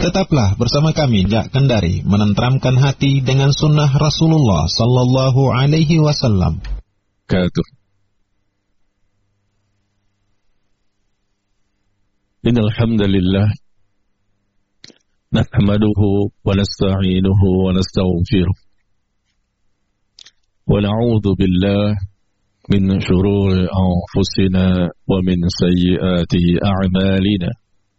Tetaplah bersama kami Jak Kendari menenteramkan hati dengan sunnah Rasulullah sallallahu alaihi wasallam. Innal hamdalillah nahmaduhu wa nasta'inuhu wa nastaghfiruh wa na'udzu billahi min shururi anfusina wa min sayyiati a'malina.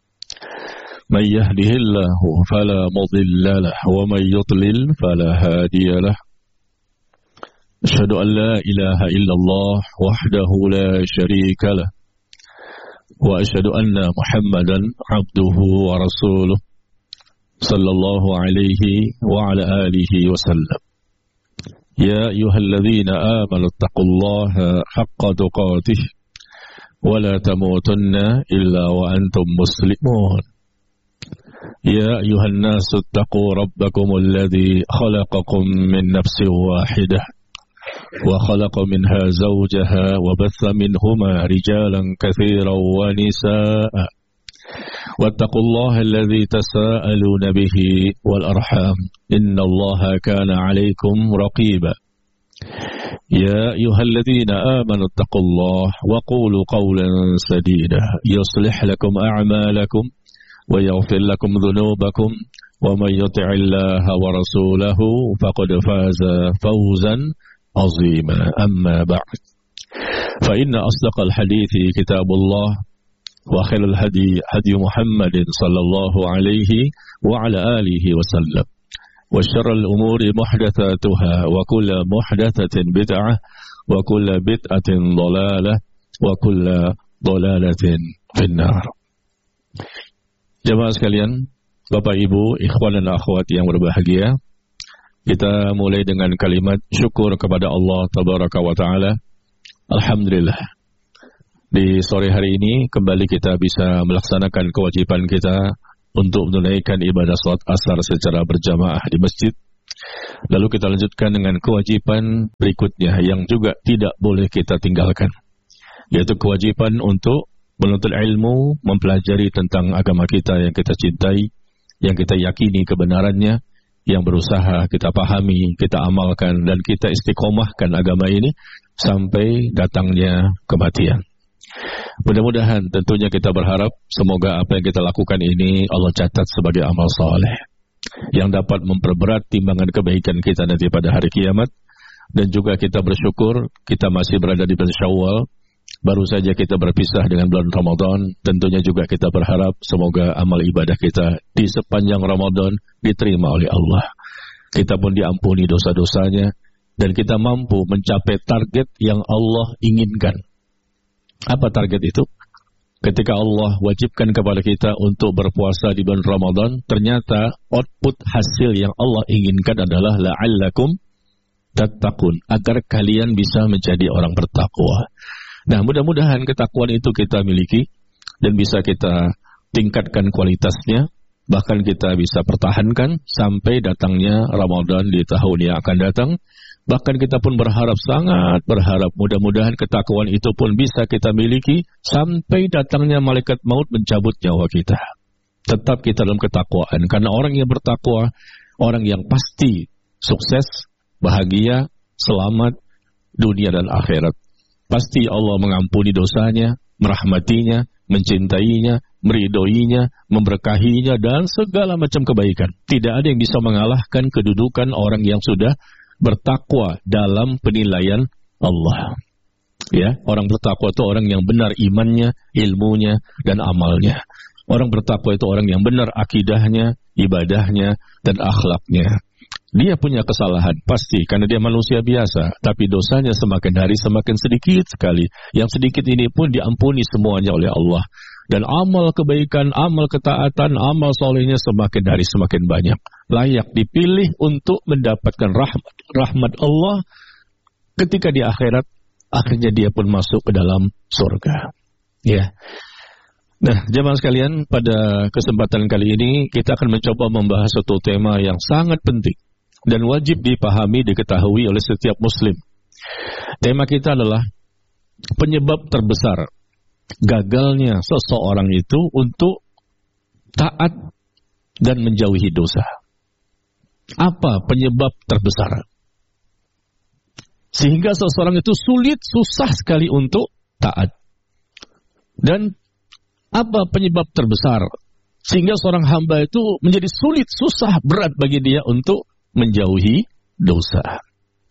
من يهده الله فلا مضل له ومن يضلل فلا هادي له أشهد أن لا إله إلا الله وحده لا شريك له وأشهد أن محمدا عبده ورسوله صلى الله عليه وعلى آله وسلم يا أيها الذين آمنوا اتقوا الله حق تقاته ولا تموتن إلا وأنتم مسلمون يا أيها الناس اتقوا ربكم الذي خلقكم من نفس واحدة وخلق منها زوجها وبث منهما رجالا كثيرا ونساء واتقوا الله الذي تساءلون به والأرحام إن الله كان عليكم رقيبا يا أيها الذين آمنوا اتقوا الله وقولوا قولا سديدا يصلح لكم أعمالكم ويغفر لكم ذنوبكم ومن يطع الله ورسوله فقد فاز فوزا عظيما أما بعد فإن أصدق الحديث كتاب الله وخير الهدي هدي محمد صلى الله عليه وعلى آله وسلم وشر الأمور محدثاتها وكل محدثة بدعة وكل بدعة ضلالة وكل ضلالة في النار. Jemaah sekalian, Bapak Ibu, ikhwan dan akhwat yang berbahagia, kita mulai dengan kalimat syukur kepada Allah Tabaraka wa Ta'ala. Alhamdulillah, di sore hari ini kembali kita bisa melaksanakan kewajiban kita untuk menunaikan ibadah salat asar secara berjamaah di masjid. Lalu kita lanjutkan dengan kewajiban berikutnya yang juga tidak boleh kita tinggalkan, yaitu kewajiban untuk menuntut ilmu, mempelajari tentang agama kita yang kita cintai, yang kita yakini kebenarannya, yang berusaha kita pahami, kita amalkan, dan kita istiqomahkan agama ini sampai datangnya kematian. Mudah-mudahan tentunya kita berharap semoga apa yang kita lakukan ini Allah catat sebagai amal saleh yang dapat memperberat timbangan kebaikan kita nanti pada hari kiamat. Dan juga kita bersyukur kita masih berada di bulan Syawal. Baru saja kita berpisah dengan bulan Ramadan. Tentunya juga kita berharap semoga amal ibadah kita di sepanjang Ramadan diterima oleh Allah. Kita pun diampuni dosa-dosanya dan kita mampu mencapai target yang Allah inginkan. Apa target itu? Ketika Allah wajibkan kepada kita untuk berpuasa di bulan Ramadan, ternyata output hasil yang Allah inginkan adalah la'allakum tattaqun, agar kalian bisa menjadi orang bertakwa. Nah, mudah-mudahan ketakwaan itu kita miliki dan bisa kita tingkatkan kualitasnya, bahkan kita bisa pertahankan sampai datangnya Ramadan di tahun yang akan datang. Bahkan kita pun berharap, sangat berharap, mudah-mudahan ketakwaan itu pun bisa kita miliki sampai datangnya malaikat maut mencabut nyawa kita. Tetap kita dalam ketakwaan, karena orang yang bertakwa, orang yang pasti sukses, bahagia, selamat dunia dan akhirat. Pasti Allah mengampuni dosanya, merahmatinya, mencintainya, meridhoinya, memberkahinya, dan segala macam kebaikan. Tidak ada yang bisa mengalahkan kedudukan orang yang sudah bertakwa dalam penilaian Allah. Ya, orang bertakwa itu orang yang benar imannya, ilmunya, dan amalnya. Orang bertakwa itu orang yang benar akidahnya, ibadahnya, dan akhlaknya. Dia punya kesalahan, pasti, karena dia manusia biasa. Tapi dosanya semakin hari semakin sedikit sekali. Yang sedikit ini pun diampuni semuanya oleh Allah. Dan amal kebaikan, amal ketaatan, amal solehnya semakin hari semakin banyak. Layak dipilih untuk mendapatkan rahmat Allah. Ketika di akhirat, akhirnya dia pun masuk ke dalam surga. Ya. Nah, jemaah sekalian, pada kesempatan kali ini kita akan mencoba membahas satu tema yang sangat penting dan wajib dipahami, diketahui oleh setiap muslim. Tema kita adalah penyebab terbesar gagalnya seseorang itu untuk taat dan menjauhi dosa. Apa penyebab terbesar? Sehingga seseorang itu susah sekali untuk taat. Dan apa penyebab terbesar? Sehingga seorang hamba itu menjadi susah, berat bagi dia untuk menjauhi dosa.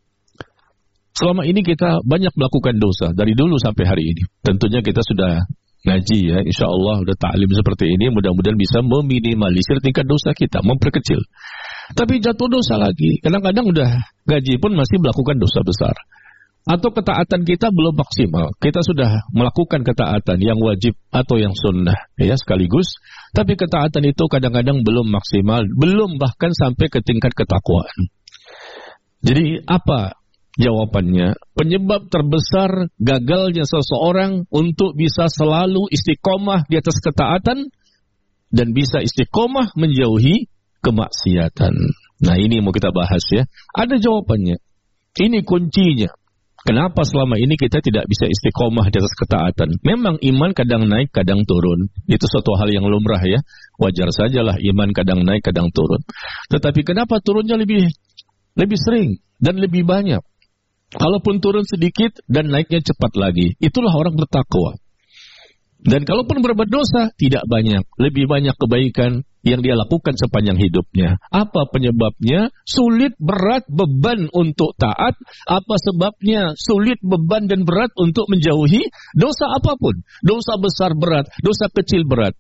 Selama ini kita banyak melakukan dosa, dari dulu sampai hari ini. Tentunya kita sudah ngaji ya, insya Allah udah ta'lim seperti ini, mudah-mudahan bisa meminimalisir tingkat dosa kita, memperkecil. Tapi jatuh dosa lagi, kadang-kadang udah gaji pun masih melakukan dosa besar. Atau ketaatan kita belum maksimal, kita sudah melakukan ketaatan yang wajib atau yang sunnah ya sekaligus, tapi ketaatan itu kadang-kadang belum maksimal, belum bahkan sampai ke tingkat ketakwaan. Jadi apa jawabannya? Penyebab terbesar gagalnya seseorang untuk bisa selalu istiqomah di atas ketaatan dan bisa istiqomah menjauhi kemaksiatan. Nah, ini mau kita bahas ya. Ada jawabannya. Ini kuncinya. Kenapa selama ini kita tidak bisa istiqomah di atas ketaatan? Memang iman kadang naik, kadang turun. Itu suatu hal yang lumrah ya. Wajar sajalah iman kadang naik, kadang turun. Tetapi kenapa turunnya lebih sering dan lebih banyak? Kalaupun turun sedikit dan naiknya cepat lagi. Itulah orang bertakwa. Dan kalaupun berbuat dosa, tidak banyak. Lebih banyak kebaikan yang dia lakukan sepanjang hidupnya. Apa penyebabnya? Sulit, berat, beban untuk taat. Apa sebabnya? Sulit, beban, dan berat untuk menjauhi dosa apapun. Dosa besar berat, dosa kecil berat.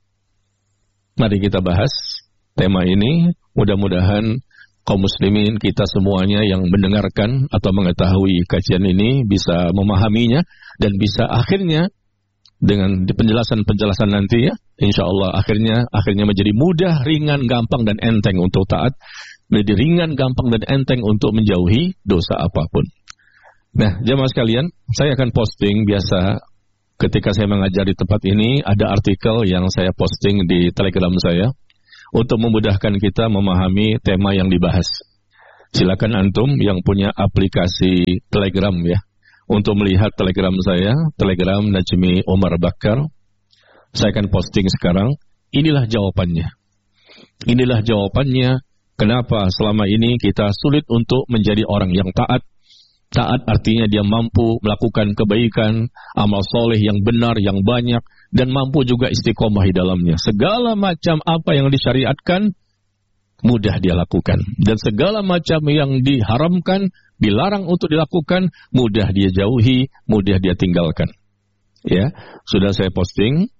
Mari kita bahas tema ini. Mudah-mudahan kaum muslimin kita semuanya yang mendengarkan atau mengetahui kajian ini bisa memahaminya dan bisa akhirnya dengan penjelasan-penjelasan nanti ya, insya Allah akhirnya menjadi mudah, ringan, gampang dan enteng untuk taat, menjadi ringan, gampang dan enteng untuk menjauhi dosa apapun. Nah, jemaah sekalian, saya akan posting biasa ketika saya mengajar di tempat ini, ada artikel yang saya posting di Telegram saya untuk memudahkan kita memahami tema yang dibahas. Silakan antum yang punya aplikasi Telegram ya, untuk melihat Telegram saya, Telegram Najmi Umar Bakar. Saya akan posting sekarang. Inilah jawabannya. Inilah jawabannya kenapa selama ini kita sulit untuk menjadi orang yang taat. Taat artinya dia mampu melakukan kebaikan, amal soleh yang benar, yang banyak, dan mampu juga istiqomah di dalamnya. Segala macam apa yang disyariatkan, mudah dia lakukan. Dan segala macam yang diharamkan, dilarang untuk dilakukan, mudah dia jauhi, mudah dia tinggalkan. Ya, sudah saya posting.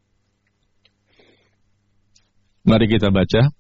Mari kita baca.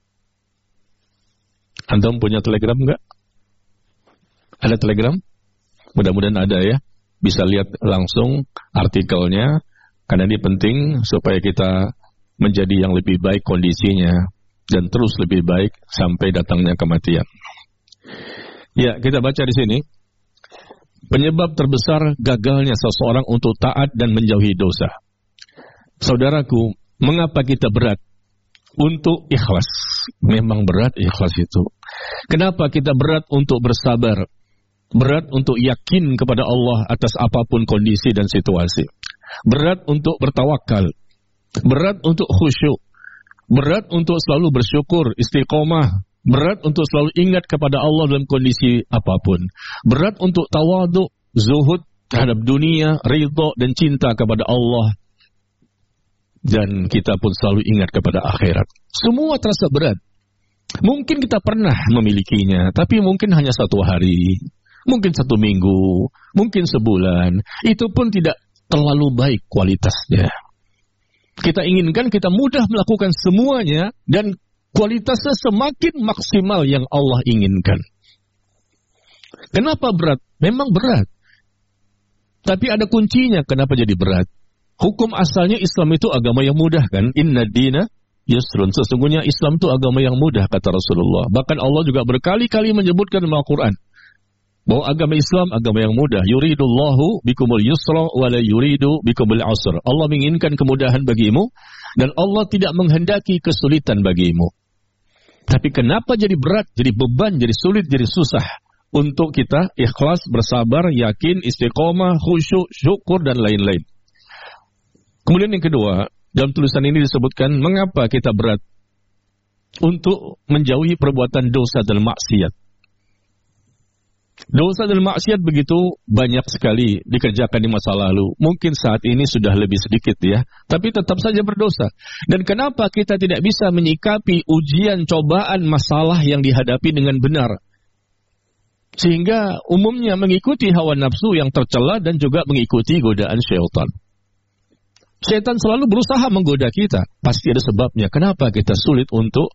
Antum punya Telegram enggak? Ada Telegram? Mudah-mudahan ada ya. Bisa lihat langsung artikelnya, karena ini penting supaya kita menjadi yang lebih baik kondisinya dan terus lebih baik sampai datangnya kematian. Ya, kita baca di sini. Penyebab terbesar gagalnya seseorang untuk taat dan menjauhi dosa. Saudaraku, mengapa kita berat untuk ikhlas? Memang berat ikhlas itu. Kenapa kita berat untuk bersabar? Berat untuk yakin kepada Allah atas apapun kondisi dan situasi. Berat untuk bertawakal. Berat untuk khusyuk. Berat untuk selalu bersyukur, istiqomah. Berat untuk selalu ingat kepada Allah dalam kondisi apapun. Berat untuk tawadhu, zuhud terhadap dunia, ridha dan cinta kepada Allah. Dan kita pun selalu ingat kepada akhirat. Semua terasa berat. Mungkin kita pernah memilikinya, tapi mungkin hanya satu hari. Mungkin 1 minggu, mungkin sebulan. Itu pun tidak terlalu baik kualitasnya. Kita inginkan kita mudah melakukan semuanya dan kualitasnya semakin maksimal yang Allah inginkan. Kenapa berat? Memang berat. Tapi ada kuncinya kenapa jadi berat. Hukum asalnya Islam itu agama yang mudah kan? Inna dina yusrun. Sesungguhnya Islam itu agama yang mudah kata Rasulullah. Bahkan Allah juga berkali-kali menyebutkan dalam Al-Quran bahwa agama Islam agama yang mudah. Yuridullahu bikumul yusra wa la yuridu bikumul usra. Allah menginginkan kemudahan bagimu dan Allah tidak menghendaki kesulitan bagimu. Tapi kenapa jadi berat, jadi beban, jadi sulit, jadi susah untuk kita ikhlas, bersabar, yakin, istiqomah, khusyuk, syukur dan lain-lain. Kemudian yang kedua, dalam tulisan ini disebutkan mengapa kita berat untuk menjauhi perbuatan dosa dan maksiat. Dosa dan maksiat begitu banyak sekali dikerjakan di masa lalu. Mungkin saat ini sudah lebih sedikit ya, tapi tetap saja berdosa. Dan kenapa kita tidak bisa menyikapi ujian, cobaan, masalah yang dihadapi dengan benar? Sehingga umumnya mengikuti hawa nafsu yang tercela dan juga mengikuti godaan syaitan. Syaitan selalu berusaha menggoda kita. Pasti ada sebabnya. Kenapa kita sulit untuk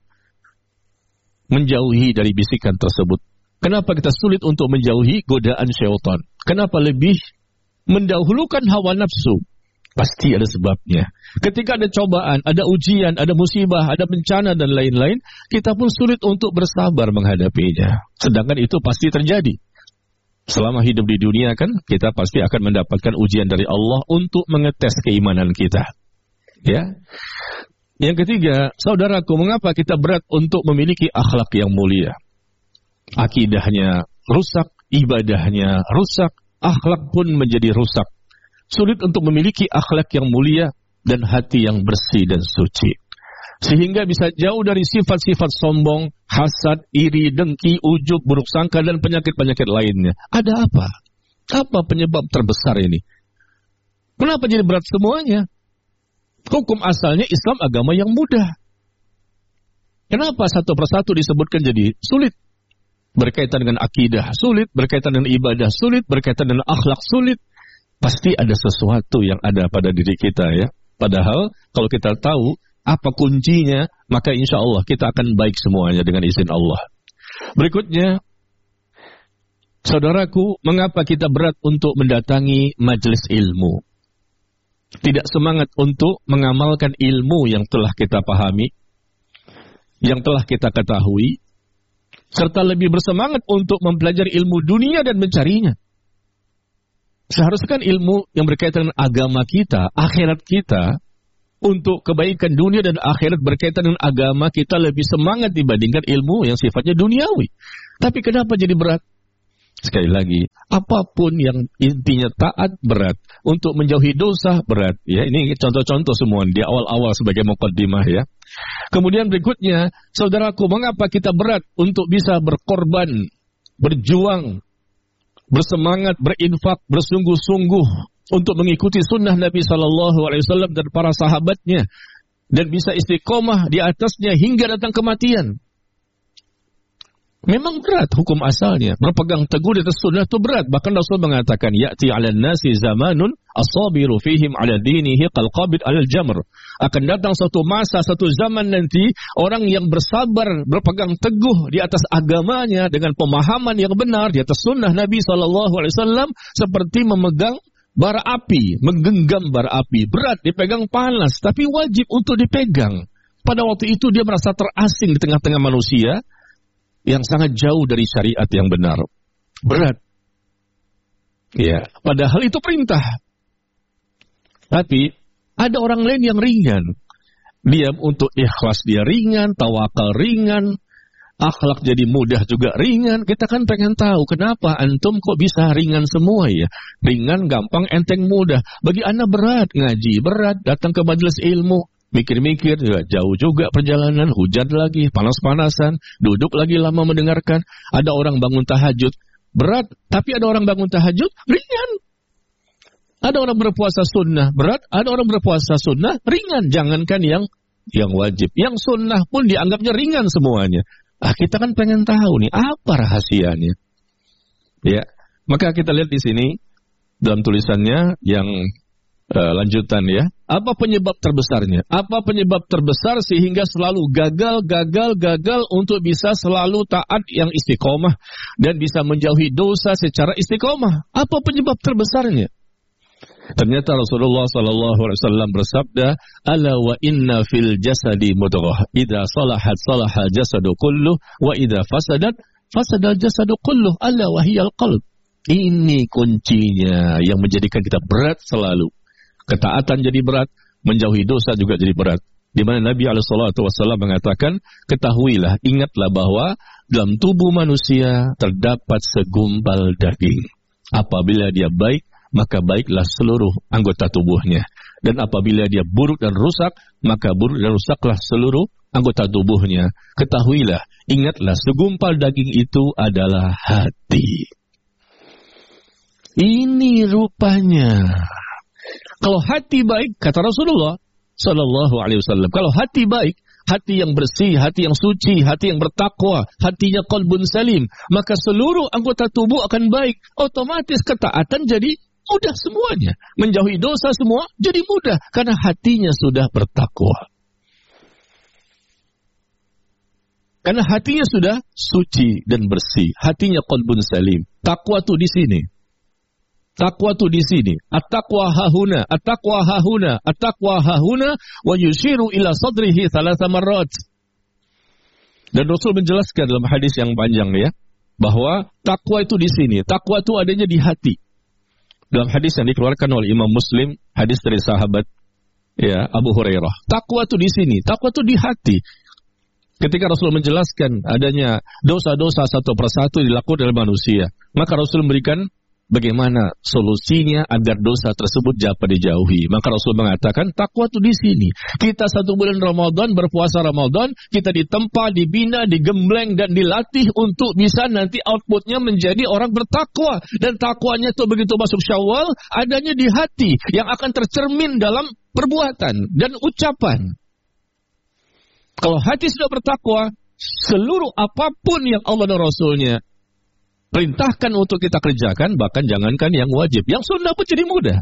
menjauhi dari bisikan tersebut? Kenapa kita sulit untuk menjauhi godaan syaitan? Kenapa lebih mendahulukan hawa nafsu? Pasti ada sebabnya. Ketika ada cobaan, ada ujian, ada musibah, ada bencana dan lain-lain, kita pun sulit untuk bersabar menghadapinya. Sedangkan itu pasti terjadi. Selama hidup di dunia kan, kita pasti akan mendapatkan ujian dari Allah untuk mengetes keimanan kita. Ya. Yang ketiga, saudaraku, mengapa kita berat untuk memiliki akhlak yang mulia? Akidahnya rusak, ibadahnya rusak, akhlak pun menjadi rusak. Sulit untuk memiliki akhlak yang mulia dan hati yang bersih dan suci. Sehingga bisa jauh dari sifat-sifat sombong, hasad, iri, dengki, ujub, buruk sangka, dan penyakit-penyakit lainnya. Ada apa? Apa penyebab terbesar ini? Kenapa jadi berat semuanya? Hukum asalnya Islam agama yang mudah. Kenapa satu persatu disebutkan jadi sulit? Berkaitan dengan akidah sulit, berkaitan dengan ibadah sulit, berkaitan dengan akhlak sulit. Pasti ada sesuatu yang ada pada diri kita ya. Padahal kalau kita tahu apa kuncinya, maka insya Allah kita akan baik semuanya dengan izin Allah. Berikutnya, saudaraku, mengapa kita berat untuk mendatangi majelis ilmu? Tidak semangat untuk mengamalkan ilmu yang telah kita pahami, yang telah kita ketahui, serta lebih bersemangat untuk mempelajari ilmu dunia dan mencarinya. Seharusnya kan ilmu yang berkaitan dengan agama kita, akhirat kita, untuk kebaikan dunia dan akhirat berkaitan dengan agama kita lebih semangat dibandingkan ilmu yang sifatnya duniawi. Tapi kenapa jadi berat? Sekali lagi, apapun yang intinya taat berat, untuk menjauhi dosa berat. Ya, ini contoh-contoh semua di awal-awal sebagai muqaddimah ya. Kemudian berikutnya, saudaraku, mengapa kita berat untuk bisa berkorban, berjuang, bersemangat, berinfak, bersungguh-sungguh untuk mengikuti sunnah Nabi SAW dan para sahabatnya, dan bisa istiqomah di atasnya hingga datang kematian. Memang berat hukum asalnya. Berpegang teguh di atas sunnah itu berat. Bahkan Rasul mengatakan, ya'ti 'alan nasi zamanun as-sabiru fihim 'ala dinihi qal qabid 'alal jamr. Akan datang suatu masa, satu zaman nanti, orang yang bersabar, berpegang teguh di atas agamanya dengan pemahaman yang benar di atas sunnah Nabi SAW, seperti memegang bara api, menggenggam bara api. Berat, dipegang panas, tapi wajib untuk dipegang. Pada waktu itu dia merasa terasing di tengah-tengah manusia yang sangat jauh dari syariat yang benar. Berat. Ya, padahal itu perintah. Tapi ada orang lain yang ringan. Dia untuk ikhlas dia ringan, tawakal ringan, akhlak jadi mudah juga ringan. Kita kan pengen tahu kenapa antum kok bisa ringan semua ya. Ringan, gampang, enteng, mudah. Bagi anda berat, ngaji berat, datang ke majelis ilmu, mikir-mikir, jauh juga perjalanan, hujan lagi, panas-panasan, duduk lagi lama mendengarkan. Ada orang bangun tahajud, berat. Tapi ada orang bangun tahajud, ringan. Ada orang berpuasa sunnah, berat. Ada orang berpuasa sunnah, ringan. Jangankan yang wajib. Yang sunnah pun dianggapnya ringan semuanya. Kita kan pengen tahu nih, apa rahasianya? Ya, maka kita lihat di sini, dalam tulisannya yang lanjutan ya. Apa penyebab terbesarnya? Apa penyebab terbesar sehingga selalu gagal untuk bisa selalu taat yang istiqomah dan bisa menjauhi dosa secara istiqomah? Apa penyebab terbesarnya? Ternyata Rasulullah SAW bersabda, "Ala wa inna fil jasadi mudghah, idza salahat salahal jasadu kulluh, wa idza fasadat fasadal jasadu kulluh, ala wa hiyal qalb." Ini kuncinya yang menjadikan kita berat selalu. Ketaatan jadi berat, menjauhi dosa juga jadi berat. Di mana Nabi SAW mengatakan, ketahuilah, ingatlah bahwa dalam tubuh manusia terdapat segumpal daging. Apabila dia baik, maka baiklah seluruh anggota tubuhnya. Dan apabila dia buruk dan rusak, maka buruk dan rusaklah seluruh anggota tubuhnya, ketahuilah, ingatlah, segumpal daging itu adalah hati. Ini rupanya. Kalau hati baik, kata Rasulullah Sallallahu Alaihi Wasallam, kalau hati baik, hati yang bersih, hati yang suci, hati yang bertakwa, hatinya qalbun salim, maka seluruh anggota tubuh akan baik. Otomatis ketaatan jadi mudah semuanya. Menjauhi dosa semua jadi mudah, karena hatinya sudah bertakwa. Karena hatinya sudah suci dan bersih. Hatinya qalbun salim. Takwa tuh di sini. Takwa itu di sini. At-taqwa hahuna, at-taqwa hahuna, at-taqwa hahuna, wa yushiru ila sadrihi thalatha marrat. Dan Rasul menjelaskan dalam hadis yang panjang ya, bahwa takwa itu di sini. Takwa itu adanya di hati. Dalam hadis yang dikeluarkan oleh Imam Muslim, hadis dari sahabat ya Abu Hurairah. Takwa itu di sini. Takwa itu di hati. Ketika Rasul menjelaskan adanya dosa-dosa satu persatu dilakukan oleh manusia, maka Rasul memberikan bagaimana solusinya agar dosa tersebut dapat dijauhi. Maka Rasul mengatakan takwa itu di sini. Kita 1 bulan Ramadan, berpuasa Ramadan, kita ditempa, dibina, digembleng dan dilatih untuk bisa nanti outputnya menjadi orang bertakwa. Dan takwanya itu begitu masuk Syawal, adanya di hati yang akan tercermin dalam perbuatan dan ucapan. Kalau hati sudah bertakwa, seluruh apapun yang Allah dan Rasulnya perintahkan untuk kita kerjakan, bahkan jangankan yang wajib, yang sunnah pun jadi mudah.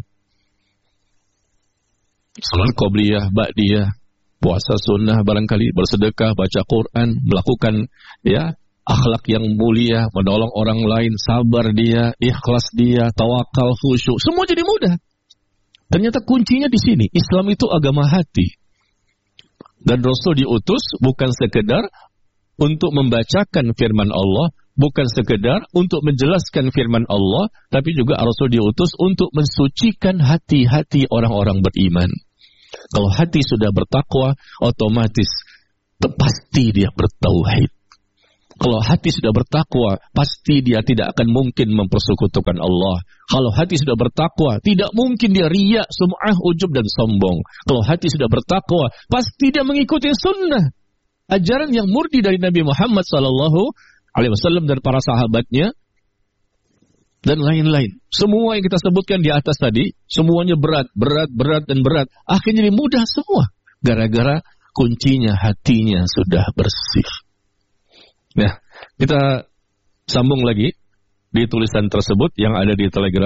Salat qobliyah, ba'diyah, puasa sunnah barangkali, bersedekah, baca Quran, melakukan ya akhlak yang mulia, menolong orang lain, sabar dia, ikhlas dia, tawakal, khusyuk, semua jadi mudah. Ternyata kuncinya di sini. Islam itu agama hati. Dan Rasul diutus bukan sekedar untuk membacakan firman Allah, bukan sekedar untuk menjelaskan firman Allah, tapi juga Rasul diutus untuk mensucikan hati-hati orang-orang beriman. Kalau hati sudah bertakwa, otomatis pasti dia bertauhid. Kalau hati sudah bertakwa, pasti dia tidak akan mungkin mempersekutukan Allah. Kalau hati sudah bertakwa, tidak mungkin dia riya, sum'ah, ujub dan sombong. Kalau hati sudah bertakwa, pasti dia mengikuti sunnah, ajaran yang murni dari Nabi Muhammad SAW dan para sahabatnya, dan lain-lain. Semua yang kita sebutkan di atas tadi, semuanya berat, dan berat. Akhirnya mudah semua. Gara-gara kuncinya hatinya sudah bersih. Nah, kita sambung lagi di tulisan tersebut yang ada di Telegram.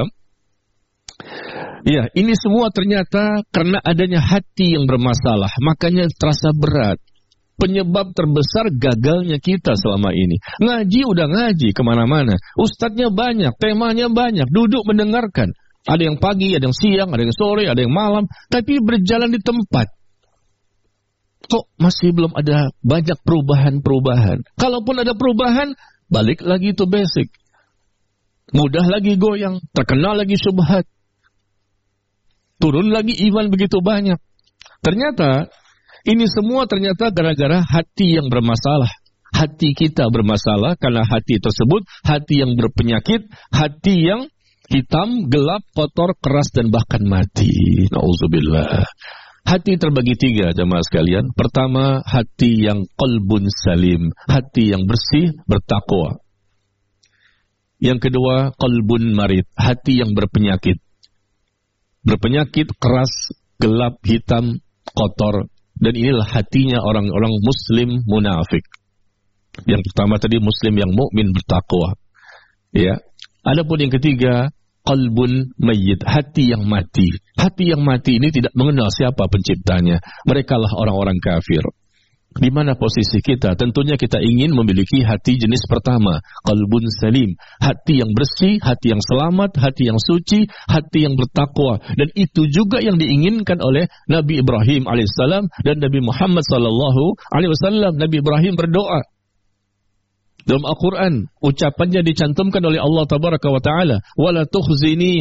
Ya, ini semua ternyata karena adanya hati yang bermasalah, makanya terasa berat. Penyebab terbesar gagalnya kita selama ini. Ngaji udah ngaji kemana-mana. Ustadznya banyak, temanya banyak, duduk mendengarkan. Ada yang pagi, ada yang siang, ada yang sore, ada yang malam. Tapi berjalan di tempat. Kok masih belum ada banyak perubahan-perubahan? Kalaupun ada perubahan, balik lagi itu basic. Mudah lagi goyang, terkenal lagi syubhat. Turun lagi iman begitu banyak. Ternyata ini semua ternyata gara-gara hati yang bermasalah. Hati kita bermasalah karena hati tersebut hati yang berpenyakit, hati yang hitam, gelap, kotor, keras dan bahkan mati. Nauzubillah. Hati terbagi 3 jemaah sekalian. Pertama, hati yang qalbun salim, hati yang bersih, bertakwa. Yang kedua, qalbun marid, hati yang berpenyakit. Berpenyakit, keras, gelap, hitam, kotor. Dan inilah hatinya orang-orang muslim munafik. Yang pertama tadi muslim yang mukmin bertakwa. Ya. Adapun yang ketiga, qalbun mayyit, hati yang mati. Hati yang mati ini tidak mengenal siapa penciptanya. Merekalah orang-orang kafir. Di mana posisi kita? Tentunya kita ingin memiliki hati jenis pertama, qalbun salim, hati yang bersih, hati yang selamat, hati yang suci, hati yang bertakwa. Dan itu juga yang diinginkan oleh Nabi Ibrahim alaihissalam dan Nabi Muhammad sallallahu alaihi wasallam. Nabi Ibrahim berdoa. Dalam Al-Quran, ucapannya dicantumkan oleh Allah Tabaraka wa Ta'ala. Wala tukhzini,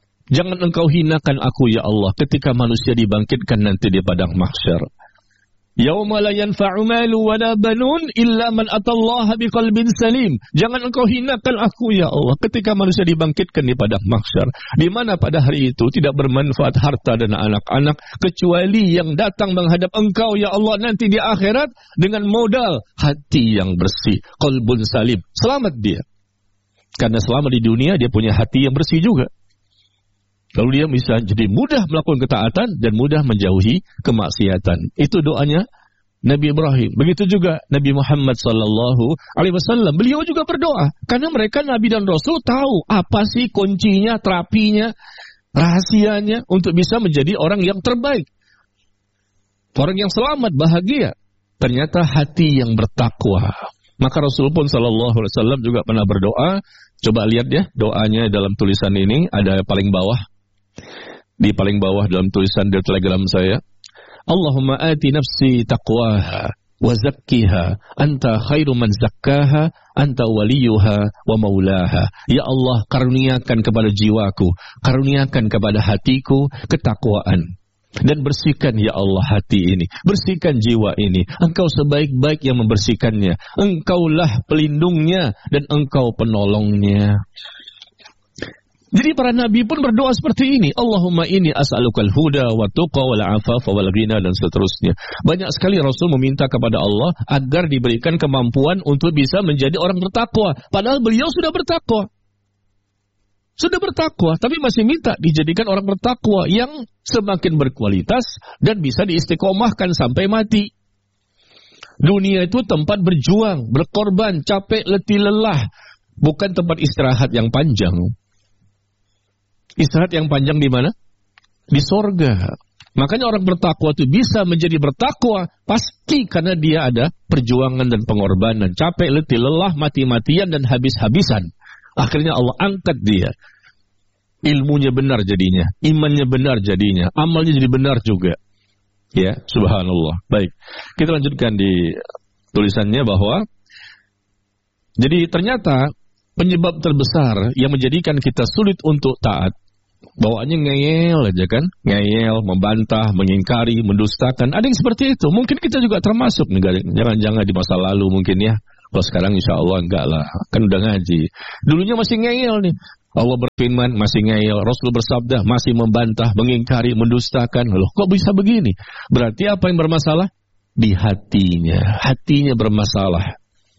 jangan engkau hinakan aku ya Allah ketika manusia dibangkitkan nanti di padang mahsyar. Yauma la yanfa'u malu wa la banun illa man atallaha biqalbin salim. Jangan engkau hinakan aku ya Allah ketika manusia dibangkitkan di padang mahsyar, di mana pada hari itu tidak bermanfaat harta dan anak-anak kecuali yang datang menghadap engkau ya Allah nanti di akhirat dengan modal hati yang bersih, qalbun salim. Selamat dia. Karena selama di dunia dia punya hati yang bersih juga. Lalu dia bisa jadi mudah melakukan ketaatan dan mudah menjauhi kemaksiatan. Itu doanya Nabi Ibrahim. Begitu juga Nabi Muhammad sallallahu alaihi wasallam. Beliau juga berdoa karena mereka Nabi dan Rasul tahu apa sih kuncinya, terapinya, rahasianya untuk bisa menjadi orang yang terbaik. Orang yang selamat, bahagia. Ternyata hati yang bertakwa. Maka Rasul pun sallallahu alaihi wasallam juga pernah berdoa. Coba lihat ya doanya dalam tulisan ini ada paling bawah. Di paling bawah dalam tulisan di Telegram saya, Allahumma ati nafsi taqwaha wa zakkiha anta khairu man zakkaha anta waliyuha wa maulaha. Ya Allah, karuniakan kepada jiwaku, karuniakan kepada hatiku ketakwaan. Dan bersihkan ya Allah hati ini, bersihkan jiwa ini. Engkau sebaik-baik yang membersihkannya. Engkaulah pelindungnya dan engkau penolongnya. Jadi para nabi pun berdoa seperti ini. Allahumma inni as'alukal huda wa tuqa wal afafa wal ghina dan seterusnya. Banyak sekali Rasul meminta kepada Allah agar diberikan kemampuan untuk bisa menjadi orang bertakwa. Padahal beliau sudah bertakwa. Sudah bertakwa, tapi masih minta dijadikan orang bertakwa yang semakin berkualitas dan bisa diistiqomahkan sampai mati. Dunia itu tempat berjuang, berkorban, capek, letih, lelah. Bukan tempat istirahat yang panjang. Istirahat yang panjang di mana? Di sorga. Makanya orang bertakwa itu bisa menjadi bertakwa pasti karena dia ada perjuangan dan pengorbanan. Capek, letih, lelah, mati-matian dan habis-habisan. Akhirnya Allah angkat dia. Ilmunya benar jadinya. Imannya benar jadinya. Amalnya jadi benar juga. Ya, subhanallah. Baik, kita lanjutkan di tulisannya bahwa jadi ternyata penyebab terbesar yang menjadikan kita sulit untuk taat, bawaannya ngeyel aja kan, ngeyel, membantah, mengingkari, mendustakan. Ada yang seperti itu. Mungkin kita juga termasuk nih, jangan-jangan di masa lalu mungkin ya. Kalau sekarang insya Allah enggak lah, kan udah ngaji. Dulunya masih ngeyel nih. Allah berfirman masih ngeyel, Rasul bersabda masih membantah, mengingkari, mendustakan. Loh, kok bisa begini? Berarti apa yang bermasalah? Di hatinya. Hatinya bermasalah.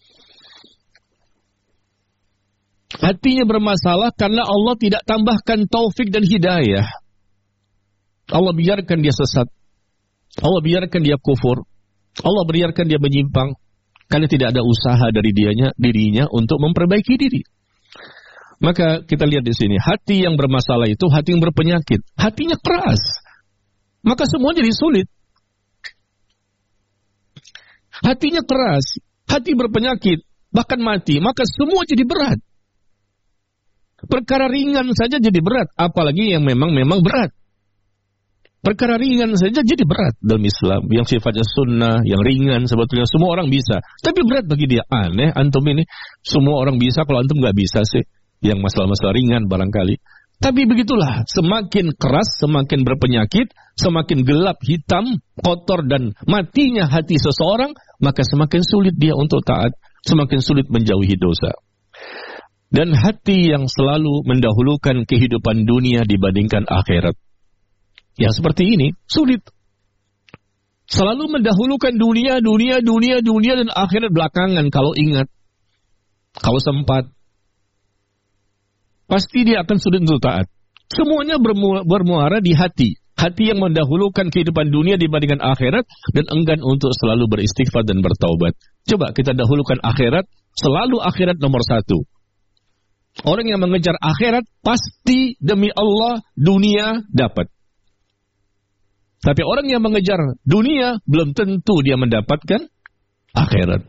Hatinya bermasalah karena Allah tidak tambahkan taufik dan hidayah. Allah biarkan dia sesat. Allah biarkan dia kufur. Allah biarkan dia menyimpang karena tidak ada usaha dari dirinya untuk memperbaiki diri. Maka kita lihat di sini, hati yang bermasalah itu hati yang berpenyakit. Hatinya keras. Maka semua jadi sulit. Hatinya keras, hati berpenyakit, bahkan mati, maka semua jadi berat. Perkara ringan saja jadi berat, apalagi yang memang berat. Perkara ringan saja jadi berat dalam Islam. Yang sifatnya sunnah, yang ringan sebetulnya semua orang bisa. Tapi berat bagi dia. Aneh, antum ini semua orang bisa, kalau antum nggak bisa sih. Yang masalah-masalah ringan barangkali. Tapi begitulah, semakin keras, semakin berpenyakit, semakin gelap, hitam, kotor dan matinya hati seseorang, maka semakin sulit dia untuk taat, semakin sulit menjauhi dosa. Dan hati yang selalu mendahulukan kehidupan dunia dibandingkan akhirat, yang seperti ini sulit. Selalu mendahulukan dunia dan akhirat belakangan kalau ingat, kalau sempat. Pasti dia akan sulit untuk taat. Semuanya bermuara di hati. Hati yang mendahulukan kehidupan dunia dibandingkan akhirat dan enggan untuk selalu beristighfar dan bertaubat. Coba kita dahulukan akhirat, selalu akhirat nomor satu. Orang yang mengejar akhirat pasti demi Allah dunia dapat. Tapi orang yang mengejar dunia belum tentu dia mendapatkan akhirat.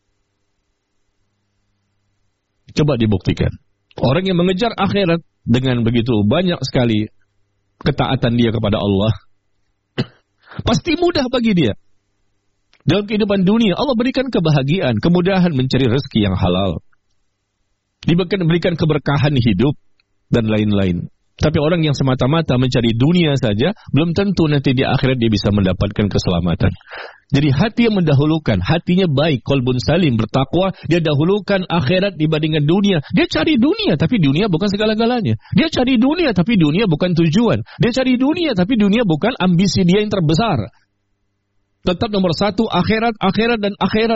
Coba dibuktikan. Orang yang mengejar akhirat dengan begitu banyak sekali ketaatan dia kepada Allah, pasti mudah bagi dia. Dalam kehidupan dunia, Allah berikan kebahagiaan, kemudahan mencari rezeki yang halal. Diberikan keberkahan hidup, dan lain-lain. Tapi orang yang semata-mata mencari dunia saja, belum tentu nanti di akhirat dia bisa mendapatkan keselamatan. Jadi hati yang mendahulukan, hatinya baik, qalbun salim, bertakwa, dia dahulukan akhirat dibandingkan dunia. Dia cari dunia, tapi dunia bukan segala-galanya. Dia cari dunia, tapi dunia bukan tujuan. Dia cari dunia, tapi dunia bukan ambisi dia yang terbesar. Tetap nomor satu, akhirat, akhirat, dan akhirat.